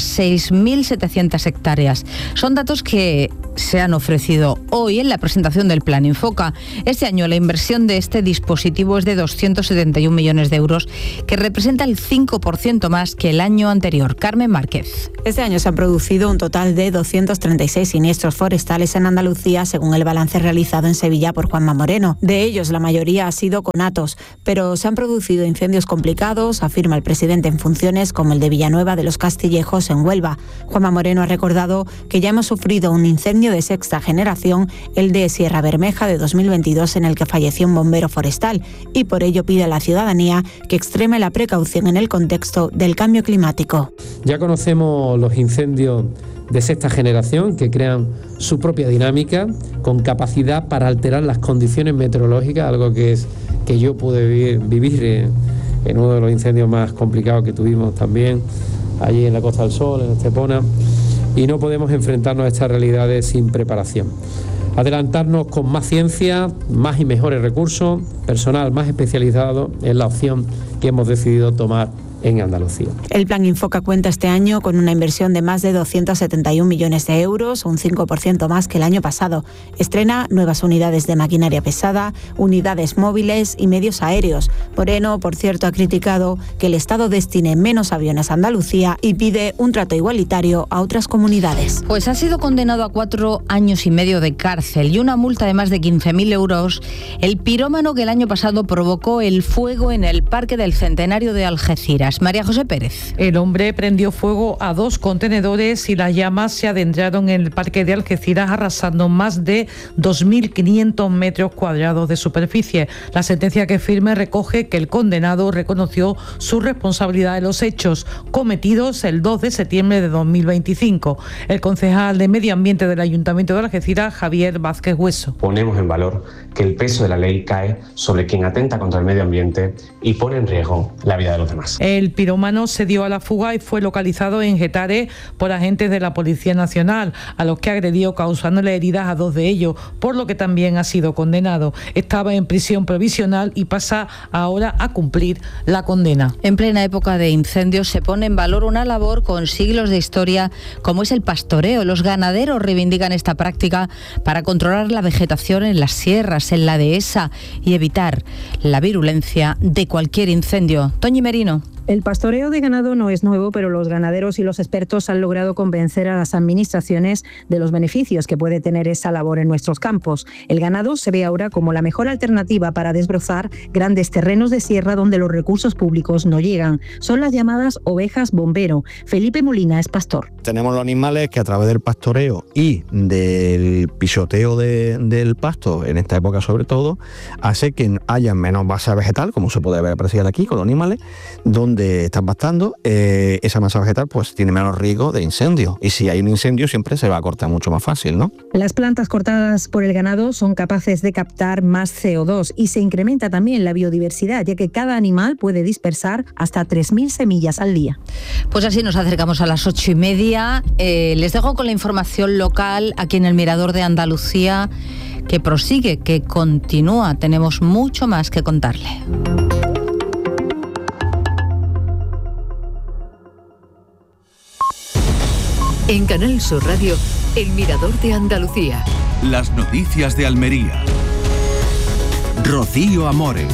6.700 hectáreas. Son datos que se han ofrecido hoy en la presentación del Plan Infoca. Este año la inversión de este dispositivo es de 271 millones de euros, que representa el 5% más que el año anterior. Carmen Márquez. Este año se han producido un total de 236 siniestros forestales en Andalucía, según el balance realizado en Sevilla por Juanma Moreno. De ellos, la mayoría ha sido conatos, pero se han producido incendios complicados, afirma el presidente en funciones, como el de Villanueva de los Castillejos en Huelva. Juanma Moreno ha recordado que ya hemos sufrido un incendio de sexta generación, el de Sierra Bermeja de 2022, en el que falleció un bombero forestal, y por ello pide a la ciudadanía que extreme la precaución en el contexto del cambio climático. Ya conocemos los incendios de sexta generación, que crean su propia dinámica, con capacidad para alterar las condiciones meteorológicas, algo que yo pude vivir en uno de los incendios más complicados que tuvimos también allí en la Costa del Sol, en Estepona, y no podemos enfrentarnos a estas realidades sin preparación. Adelantarnos con más ciencia, más y mejores recursos, personal más especializado es la opción que hemos decidido tomar en Andalucía. El Plan Infoca cuenta este año con una inversión de más de 271 millones de euros, un 5% más que el año pasado. Estrena nuevas unidades de maquinaria pesada, unidades móviles y medios aéreos. Moreno, por cierto, ha criticado que el Estado destine menos aviones a Andalucía y pide un trato igualitario a otras comunidades. Pues ha sido condenado a 4 años y medio de cárcel y una multa de más de 15.000 euros el pirómano que el año pasado provocó el fuego en el Parque del Centenario de Algeciras. María José Pérez. El hombre prendió fuego a 2 contenedores y las llamas se adentraron en el Parque de Algeciras, arrasando más de 2.500 metros cuadrados de superficie. La sentencia que firme recoge que el condenado reconoció su responsabilidad en los hechos cometidos el 2 de septiembre de 2025. El concejal de Medio Ambiente del Ayuntamiento de Algeciras, Javier Vázquez Hueso. Ponemos en valor que el peso de la ley cae sobre quien atenta contra el medio ambiente y pone en riesgo la vida de los demás. El pirómano se dio a la fuga y fue localizado en Getares por agentes de la Policía Nacional, a los que agredió causándole heridas a 2 de ellos, por lo que también ha sido condenado. Estaba en prisión provisional y pasa ahora a cumplir la condena. En plena época de incendios se pone en valor una labor con siglos de historia como es el pastoreo. Los ganaderos reivindican esta práctica para controlar la vegetación en las sierras, en la dehesa y evitar la virulencia de cualquier incendio. Toñi Merino. El pastoreo de ganado no es nuevo, pero los ganaderos y los expertos han logrado convencer a las administraciones de los beneficios que puede tener esa labor en nuestros campos. El ganado se ve ahora como la mejor alternativa para desbrozar grandes terrenos de sierra donde los recursos públicos no llegan. Son las llamadas ovejas bombero. Felipe Molina es pastor. Tenemos los animales que a través del pastoreo y del pisoteo del pasto, en esta época sobre todo, hace que haya menos masa vegetal, como se puede ver apreciar aquí con los animales, donde están pastando, esa masa vegetal pues tiene menos riesgo de incendio, y si hay un incendio siempre se va a cortar mucho más fácil, ¿no? Las plantas cortadas por el ganado son capaces de captar más CO2 y se incrementa también la biodiversidad, ya que cada animal puede dispersar hasta 3.000 semillas al día. Pues así nos acercamos a las 8:30. Les dejo con la información local aquí en el Mirador de Andalucía, que prosigue, que continúa. Tenemos mucho más que contarle. En Canal Sur Radio, El Mirador de Andalucía. Las noticias de Almería. Rocío Amores.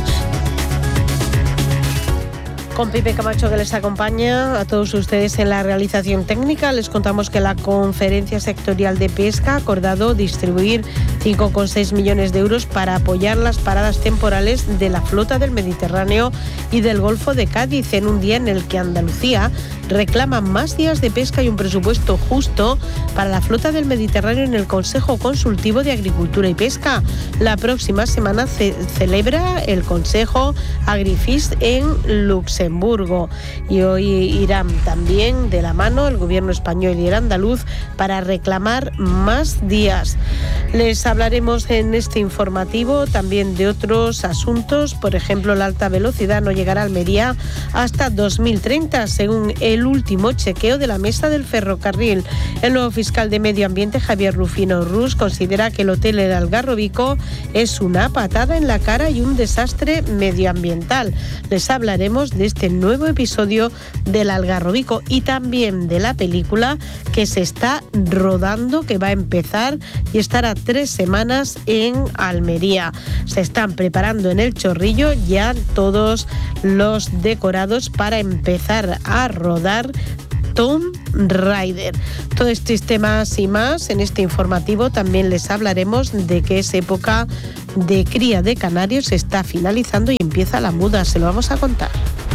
Con Pipe Camacho, que les acompaña a todos ustedes en la realización técnica. Les contamos que la Conferencia Sectorial de Pesca ha acordado distribuir 5,6 millones de euros para apoyar las paradas temporales de la flota del Mediterráneo y del Golfo de Cádiz, en un día en el que Andalucía reclaman más días de pesca y un presupuesto justo para la flota del Mediterráneo en el Consejo Consultivo de Agricultura y Pesca. La próxima semana celebra el Consejo Agrifish en Luxemburgo y hoy irán también de la mano el gobierno español y el andaluz para reclamar más días. Les hablaremos en este informativo también de otros asuntos. Por ejemplo, la alta velocidad no llegará a Almería hasta 2030, según el último chequeo de la mesa del ferrocarril. El nuevo fiscal de Medio Ambiente, Javier Rufino Rus, considera que el hotel El Algarrobico es una patada en la cara y un desastre medioambiental. Les hablaremos de este nuevo episodio del Algarrobico y también de la película que se está rodando, que va a empezar y estará 3 semanas en Almería. Se están preparando en el Chorrillo ya todos los decorados para empezar a rodar Tomb Raider. Todos estos temas y más en este informativo. También les hablaremos de que es época de cría de canarios, se está finalizando y empieza la muda. Se lo vamos a contar.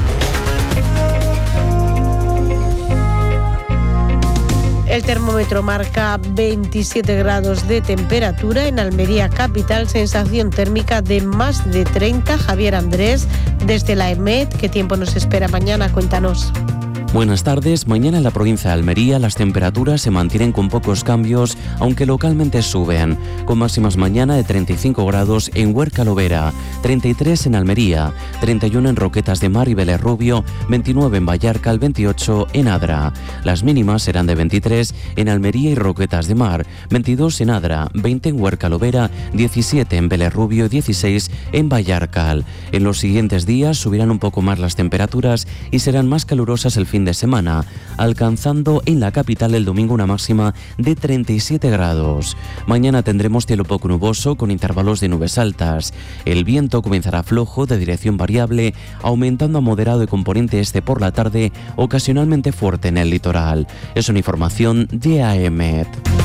El termómetro marca 27 grados de temperatura en Almería capital, sensación térmica de más de 30. Javier Andrés, desde la EMET, ¿qué tiempo nos espera mañana? Cuéntanos. Buenas tardes. Mañana en la provincia de Almería las temperaturas se mantienen con pocos cambios, aunque localmente suben, con máximas mañana de 35 grados en Huerca Lovera, 33 en Almería, 31 en Roquetas de Mar y Vélez Rubio, 29 en Vallarcal, 28 en Adra. Las mínimas serán de 23 en Almería y Roquetas de Mar, 22 en Adra, 20 en Huerca Lovera, 17 en Vélez Rubio y 16 en Vallarcal. En los siguientes días subirán un poco más las temperaturas y serán más calurosas el fin de semana, alcanzando en la capital el domingo una máxima de 37 grados. Mañana tendremos cielo poco nuboso con intervalos de nubes altas. El viento comenzará flojo de dirección variable, aumentando a moderado de componente este por la tarde, ocasionalmente fuerte en el litoral. Es una información de AEMET.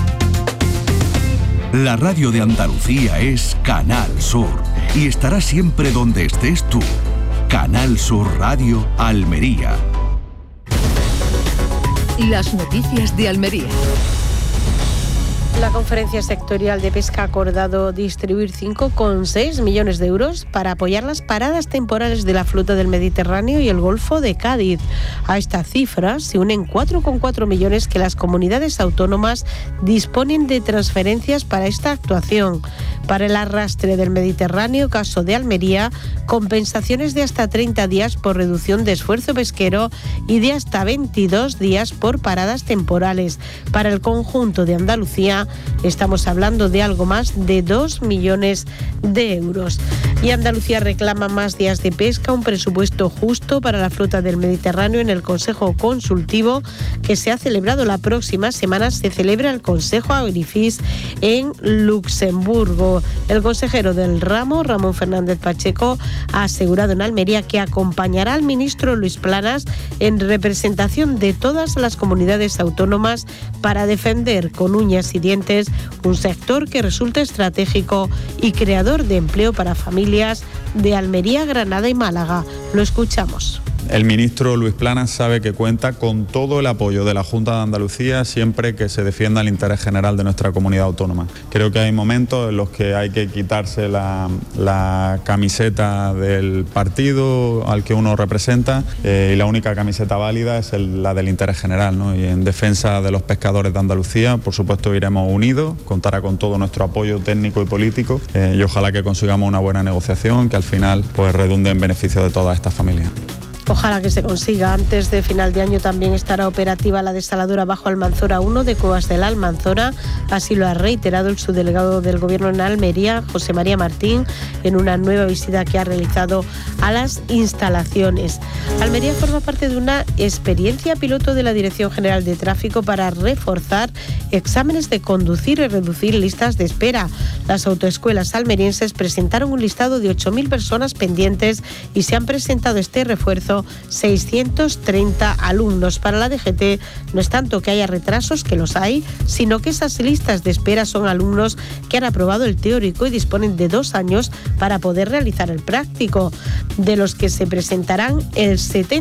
La radio de Andalucía es Canal Sur y estará siempre donde estés tú. Canal Sur Radio Almería. Las noticias de Almería. La Conferencia Sectorial de Pesca ha acordado distribuir 5,6 millones de euros para apoyar las paradas temporales de la flota del Mediterráneo y el Golfo de Cádiz. A esta cifra se unen 4,4 millones que las comunidades autónomas disponen de transferencias para esta actuación. Para el arrastre del Mediterráneo, caso de Almería, compensaciones de hasta 30 días por reducción de esfuerzo pesquero y de hasta 22 días por paradas temporales. Para el conjunto de Andalucía, estamos hablando de algo más de 2 millones de euros. Y Andalucía reclama más días de pesca, un presupuesto justo para la flota del Mediterráneo. En el Consejo Consultivo que se ha celebrado la próxima semana, se celebra el Consejo Agrifish en Luxemburgo. El consejero del ramo, Ramón Fernández Pacheco, ha asegurado en Almería que acompañará al ministro Luis Planas en representación de todas las comunidades autónomas para defender con uñas y dientes un sector que resulta estratégico y creador de empleo para familias de Almería, Granada y Málaga. Lo escuchamos. El ministro Luis Planas sabe que cuenta con todo el apoyo de la Junta de Andalucía siempre que se defienda el interés general de nuestra comunidad autónoma. Creo que hay momentos en los que hay que quitarse la camiseta del partido al que uno representa y la única camiseta válida es la del interés general, ¿no? Y en defensa de los pescadores de Andalucía, por supuesto, iremos unidos, contará con todo nuestro apoyo técnico y político y ojalá que consigamos una buena negociación que al final pues redunde en beneficio de todas estas familias. Ojalá que se consiga. Antes de final de año también estará operativa la desaladora Bajo Almanzora 1 de Cuevas de la Almanzora. Así lo ha reiterado el subdelegado del Gobierno en Almería, José María Martín, en una nueva visita que ha realizado a las instalaciones. Almería forma parte de una experiencia piloto de la Dirección General de Tráfico para reforzar exámenes de conducir y reducir listas de espera. Las autoescuelas almerienses presentaron un listado de 8.000 personas pendientes y se han presentado este refuerzo curso 630 alumnos. Para la DGT no es tanto que haya retrasos, que los hay, sino que esas listas de espera son alumnos que han aprobado el teórico y disponen de 2 años para poder realizar el práctico. De los que se presentarán, el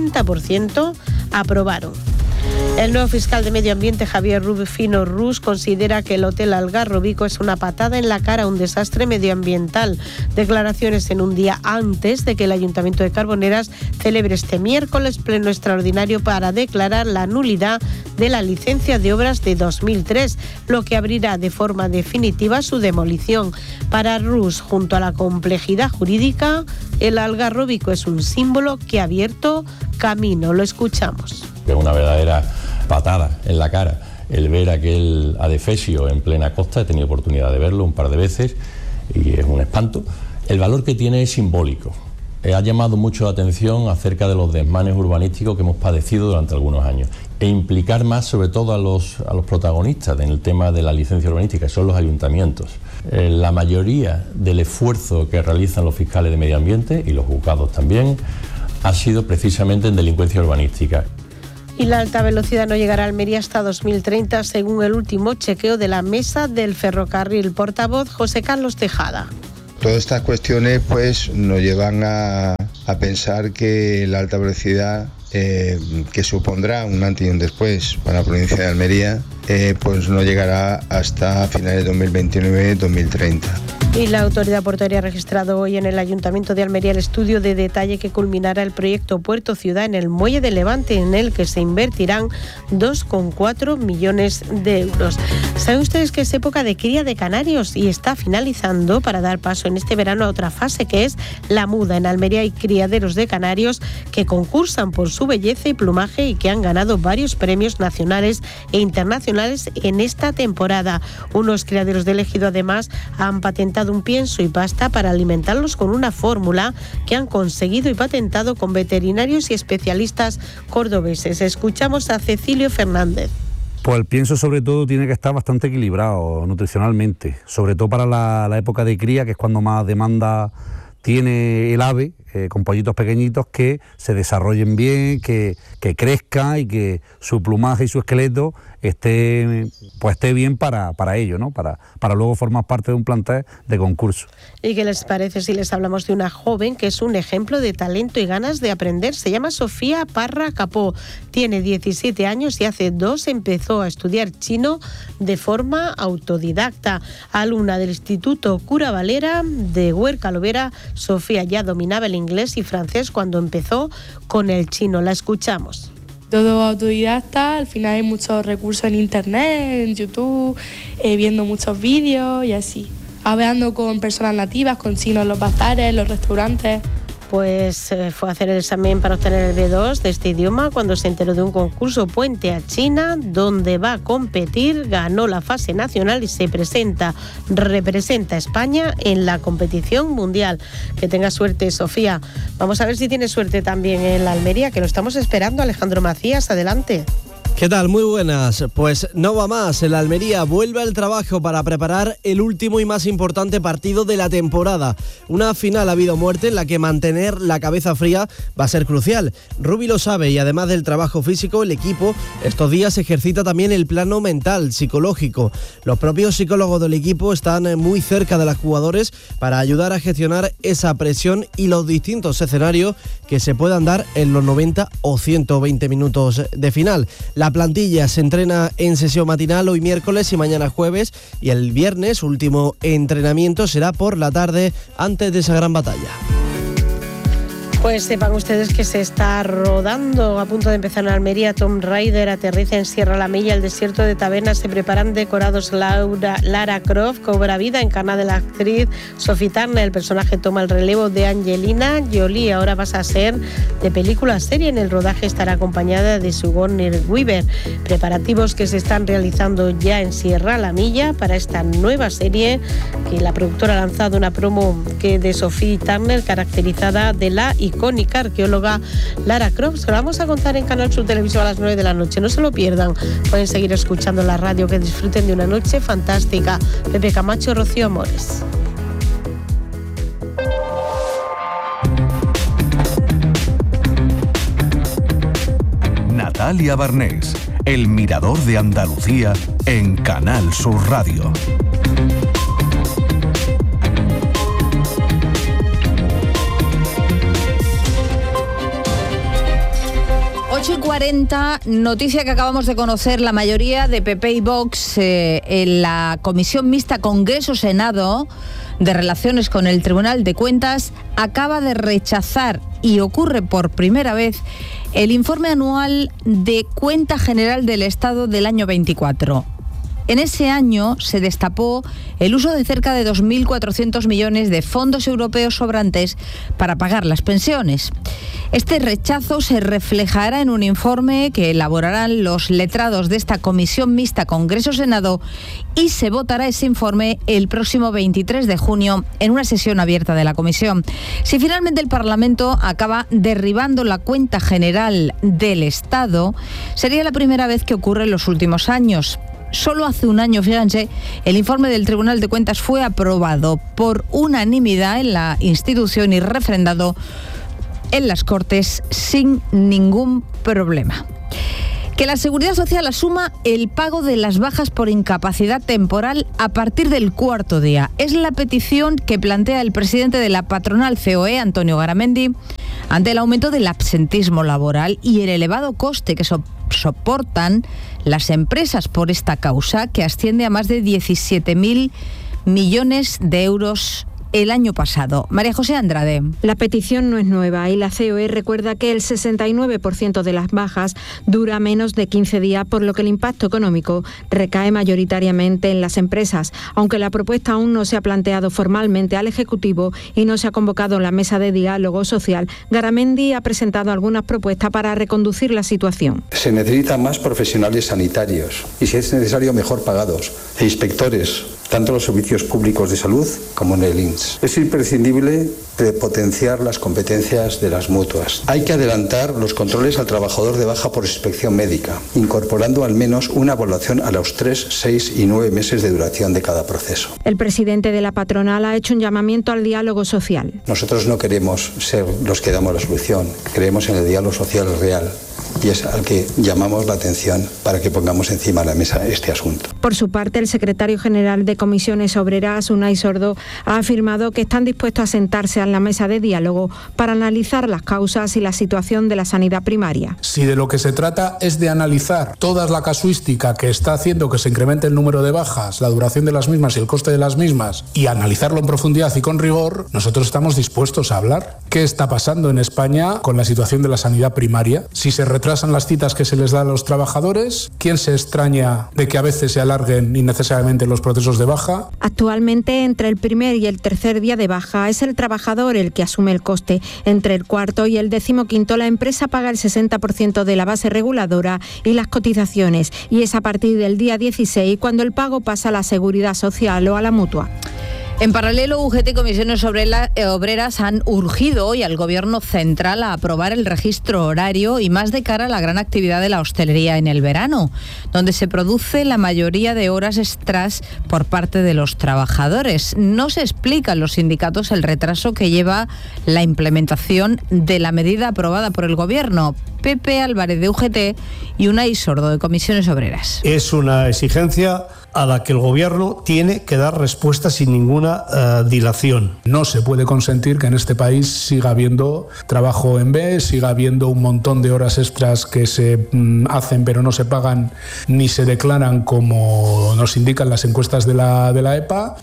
70% aprobaron. El nuevo fiscal de Medio Ambiente, Javier Rufino Rus, considera que el Hotel Algarrobico es una patada en la cara, un desastre medioambiental. Declaraciones en un día antes de que el Ayuntamiento de Carboneras celebre este miércoles pleno extraordinario para declarar la nulidad de la licencia de obras de 2003, lo que abrirá de forma definitiva su demolición. Para Rus, junto a la complejidad jurídica, el Algarrobico es un símbolo que ha abierto camino. Lo escuchamos. Es una verdadera patada en la cara el ver aquel adefesio en plena costa. He tenido oportunidad de verlo un par de veces y es un espanto. El valor que tiene es simbólico. Ha llamado mucho la atención acerca de los desmanes urbanísticos que hemos padecido durante algunos años e implicar más sobre todo a los protagonistas en el tema de la licencia urbanística, que son los ayuntamientos. La mayoría del esfuerzo que realizan los fiscales de medio ambiente y los juzgados también ha sido precisamente en delincuencia urbanística. Y la alta velocidad no llegará a Almería hasta 2030, según el último chequeo de la Mesa del Ferrocarril. Portavoz José Carlos Tejada. Todas estas cuestiones pues nos llevan a pensar que la alta velocidad, que supondrá un antes y un después para la provincia de Almería, pues no llegará hasta finales de 2029-2030. Y la autoridad portuaria ha registrado hoy en el Ayuntamiento de Almería el estudio de detalle que culminará el proyecto Puerto Ciudad en el Muelle de Levante, en el que se invertirán 2,4 millones de euros. ¿Saben ustedes que es época de cría de canarios y está finalizando para dar paso en este verano a otra fase, que es la muda? En Almería hay criaderos de canarios que concursan por su belleza y plumaje y que han ganado varios premios nacionales e internacionales en esta temporada. Unos criaderos de Ejido además han patentado un pienso y pasta para alimentarlos con una fórmula que han conseguido y patentado con veterinarios y especialistas cordobeses. Escuchamos a Cecilio Fernández. Pues el pienso sobre todo tiene que estar bastante equilibrado nutricionalmente, sobre todo para la época de cría, que es cuando más demanda tiene el ave, con pollitos pequeñitos que se desarrollen bien, que crezcan y que su plumaje y su esqueleto esté bien para ello, ¿no? Para luego formar parte de un plantel de concurso. ¿Y qué les parece si les hablamos de una joven que es un ejemplo de talento y ganas de aprender? Se llama Sofía Parra Capó, tiene 17 años y hace 2 empezó a estudiar chino de forma autodidacta. Alumna del Instituto Cura Valera de Huerca Lovera, Sofía ya dominaba el inglés y francés cuando empezó con el chino. La escuchamos. Todo autodidacta, al final hay muchos recursos en internet, en YouTube, viendo muchos vídeos y así. Hablando con personas nativas, con chinos en los bazares, en los restaurantes. Pues fue a hacer el examen para obtener el B2 de este idioma cuando se enteró de un concurso Puente a China, donde va a competir, ganó la fase nacional y representa a España en la competición mundial. Que tenga suerte, Sofía. Vamos a ver si tiene suerte también en la Almería, que lo estamos esperando. Alejandro Macías, adelante. ¿Qué tal? Muy buenas. Pues no va más. El Almería vuelve al trabajo para preparar el último y más importante partido de la temporada. Una final a vida o muerte en la que mantener la cabeza fría va a ser crucial. Rubi lo sabe y además del trabajo físico, el equipo estos días ejercita también el plano mental, psicológico. Los propios psicólogos del equipo están muy cerca de los jugadores para ayudar a gestionar esa presión y los distintos escenarios que se puedan dar en los 90 o 120 minutos de final. La plantilla se entrena en sesión matinal hoy miércoles y mañana jueves, y el viernes, último entrenamiento, será por la tarde antes de esa gran batalla. Pues sepan ustedes que se está rodando, a punto de empezar en Almería. Tomb Raider aterriza en Sierra La Milla, el desierto de Tabernas. Se preparan decorados. Lara Croft cobra vida, encarna de la actriz Sophie Turner. El personaje toma el relevo de Angelina Jolie. Ahora pasa a ser de película a serie. En el rodaje estará acompañada de Sigourney Weaver. Preparativos que se están realizando ya en Sierra La Milla para esta nueva serie, que la productora ha lanzado una promo de Sophie Turner caracterizada de la icónica arqueóloga Lara Croft. Se lo vamos a contar en Canal Sur Televisión a las 9 de la noche. No se lo pierdan. Pueden seguir escuchando la radio. Que disfruten de una noche fantástica. Pepe Camacho, Rocío Amores. Amalia Barnés, El Mirador de Andalucía en Canal Sur Radio. Y 40, noticia que acabamos de conocer, la mayoría de PP y Vox en la Comisión Mixta Congreso-Senado de Relaciones con el Tribunal de Cuentas acaba de rechazar, y ocurre por primera vez, el informe anual de Cuenta General del Estado del año 24. En ese año se destapó el uso de cerca de 2.400 millones de fondos europeos sobrantes para pagar las pensiones. Este rechazo se reflejará en un informe que elaborarán los letrados de esta Comisión Mixta Congreso-Senado y se votará ese informe el próximo 23 de junio en una sesión abierta de la Comisión. Si finalmente el Parlamento acaba derribando la Cuenta General del Estado, sería la primera vez que ocurre en los últimos años. Solo hace un año, fíjense, el informe del Tribunal de Cuentas fue aprobado por unanimidad en la institución y refrendado en las Cortes sin ningún problema. Que la Seguridad Social asuma el pago de las bajas por incapacidad temporal a partir del cuarto día. Es la petición que plantea el presidente de la patronal COE, Antonio Garamendi, ante el aumento del absentismo laboral y el elevado coste que soportan las empresas por esta causa, que asciende a más de 17.000 millones de euros el año pasado. María José Andrade. La petición no es nueva y la COE recuerda que el 69% de las bajas dura menos de 15 días, por lo que el impacto económico recae mayoritariamente en las empresas. Aunque la propuesta aún no se ha planteado formalmente al Ejecutivo y no se ha convocado la mesa de diálogo social, Garamendi ha presentado algunas propuestas para reconducir la situación. Se necesitan más profesionales sanitarios y, si es necesario, mejor pagados e inspectores, tanto en los servicios públicos de salud como en el INS. Es imprescindible potenciar las competencias de las mutuas. Hay que adelantar los controles al trabajador de baja por inspección médica, incorporando al menos una evaluación a los 3, 6 y 9 meses de duración de cada proceso. El presidente de la patronal ha hecho un llamamiento al diálogo social. Nosotros no queremos ser los que damos la solución, creemos en el diálogo social real. Y es al que llamamos la atención para que pongamos encima de la mesa este asunto. Por su parte, el secretario general de Comisiones Obreras, Unai Sordo, ha afirmado que están dispuestos a sentarse a la mesa de diálogo para analizar las causas y la situación de la sanidad primaria. Si de lo que se trata es de analizar toda la casuística que está haciendo que se incremente el número de bajas, la duración de las mismas y el coste de las mismas, y analizarlo en profundidad y con rigor, nosotros estamos dispuestos a hablar. ¿Qué está pasando en España con la situación de la sanidad primaria? Si se retrasan las citas que se les da a los trabajadores, ¿quién se extraña de que a veces se alarguen innecesariamente los procesos de baja? Actualmente, entre el primer y el tercer día de baja, es el trabajador el que asume el coste. Entre el cuarto y el 15º, la empresa paga el 60% de la base reguladora y las cotizaciones, y es a partir del día 16 cuando el pago pasa a la Seguridad Social o a la Mutua. En paralelo, UGT y Comisiones Obreras han urgido hoy al Gobierno central a aprobar el registro horario y más de cara a la gran actividad de la hostelería en el verano, donde se produce la mayoría de horas extras por parte de los trabajadores. No se explican los sindicatos el retraso que lleva la implementación de la medida aprobada por el Gobierno. Pepe Álvarez de UGT y Unai Sordo de Comisiones Obreras. Es una exigencia a la que el Gobierno tiene que dar respuesta sin ninguna dilación. No se puede consentir que en este país siga habiendo trabajo en B, siga habiendo un montón de horas extras que se hacen pero no se pagan ni se declaran como nos indican las encuestas de la EPA.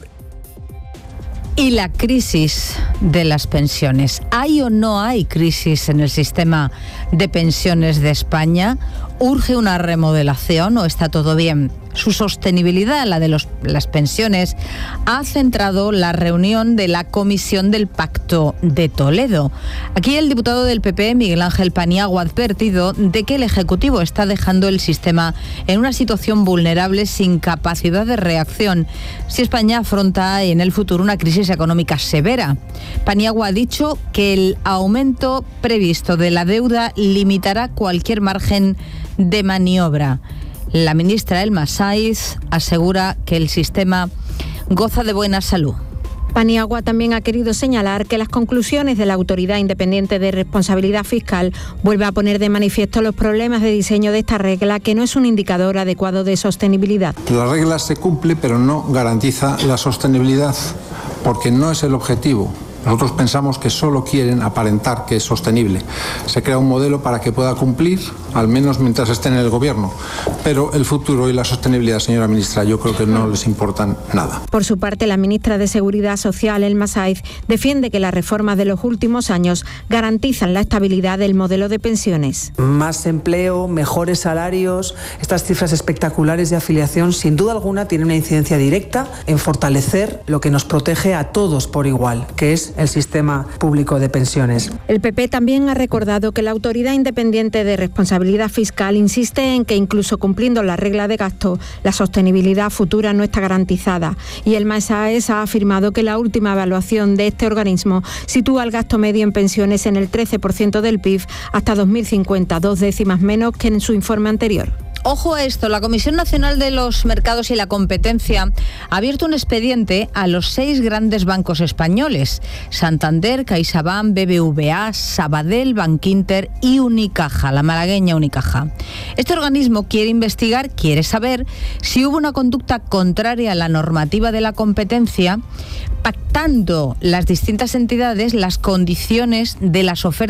Y la crisis de las pensiones. ¿Hay o no hay crisis en el sistema de pensiones de España? ¿Urge una remodelación o está todo bien? Su sostenibilidad, la de las pensiones, ha centrado la reunión de la Comisión del Pacto de Toledo. Aquí el diputado del PP, Miguel Ángel Paniagua, ha advertido de que el Ejecutivo está dejando el sistema en una situación vulnerable sin capacidad de reacción si España afronta en el futuro una crisis económica severa. Paniagua ha dicho que el aumento previsto de la deuda limitará cualquier margen de maniobra. La ministra Elma Saiz asegura que el sistema goza de buena salud. Paniagua también ha querido señalar que las conclusiones de la Autoridad Independiente de Responsabilidad Fiscal vuelve a poner de manifiesto los problemas de diseño de esta regla, que no es un indicador adecuado de sostenibilidad. La regla se cumple, pero no garantiza la sostenibilidad, porque no es el objetivo. Nosotros pensamos que solo quieren aparentar que es sostenible. Se crea un modelo para que pueda cumplir, al menos mientras estén en el gobierno. Pero el futuro y la sostenibilidad, señora ministra, yo creo que no les importan nada. Por su parte, la ministra de Seguridad Social, Elma Saiz, defiende que las reformas de los últimos años garantizan la estabilidad del modelo de pensiones. Más empleo, mejores salarios, estas cifras espectaculares de afiliación, sin duda alguna, tienen una incidencia directa en fortalecer lo que nos protege a todos por igual, que es el sistema público de pensiones. El PP también ha recordado que la Autoridad Independiente de Responsabilidad Fiscal insiste en que incluso cumpliendo la regla de gasto, la sostenibilidad futura no está garantizada. Y el MAESAES ha afirmado que la última evaluación de este organismo sitúa el gasto medio en pensiones en el 13% del PIB hasta 2050, 2 décimas menos que en su informe anterior. Ojo a esto, la Comisión Nacional de los Mercados y la Competencia ha abierto un expediente a los 6 grandes bancos españoles: Santander, CaixaBank, BBVA, Sabadell, Bankinter y Unicaja, la malagueña Unicaja. Este organismo quiere saber si hubo una conducta contraria a la normativa de la competencia, pactando las distintas entidades las condiciones de las ofertas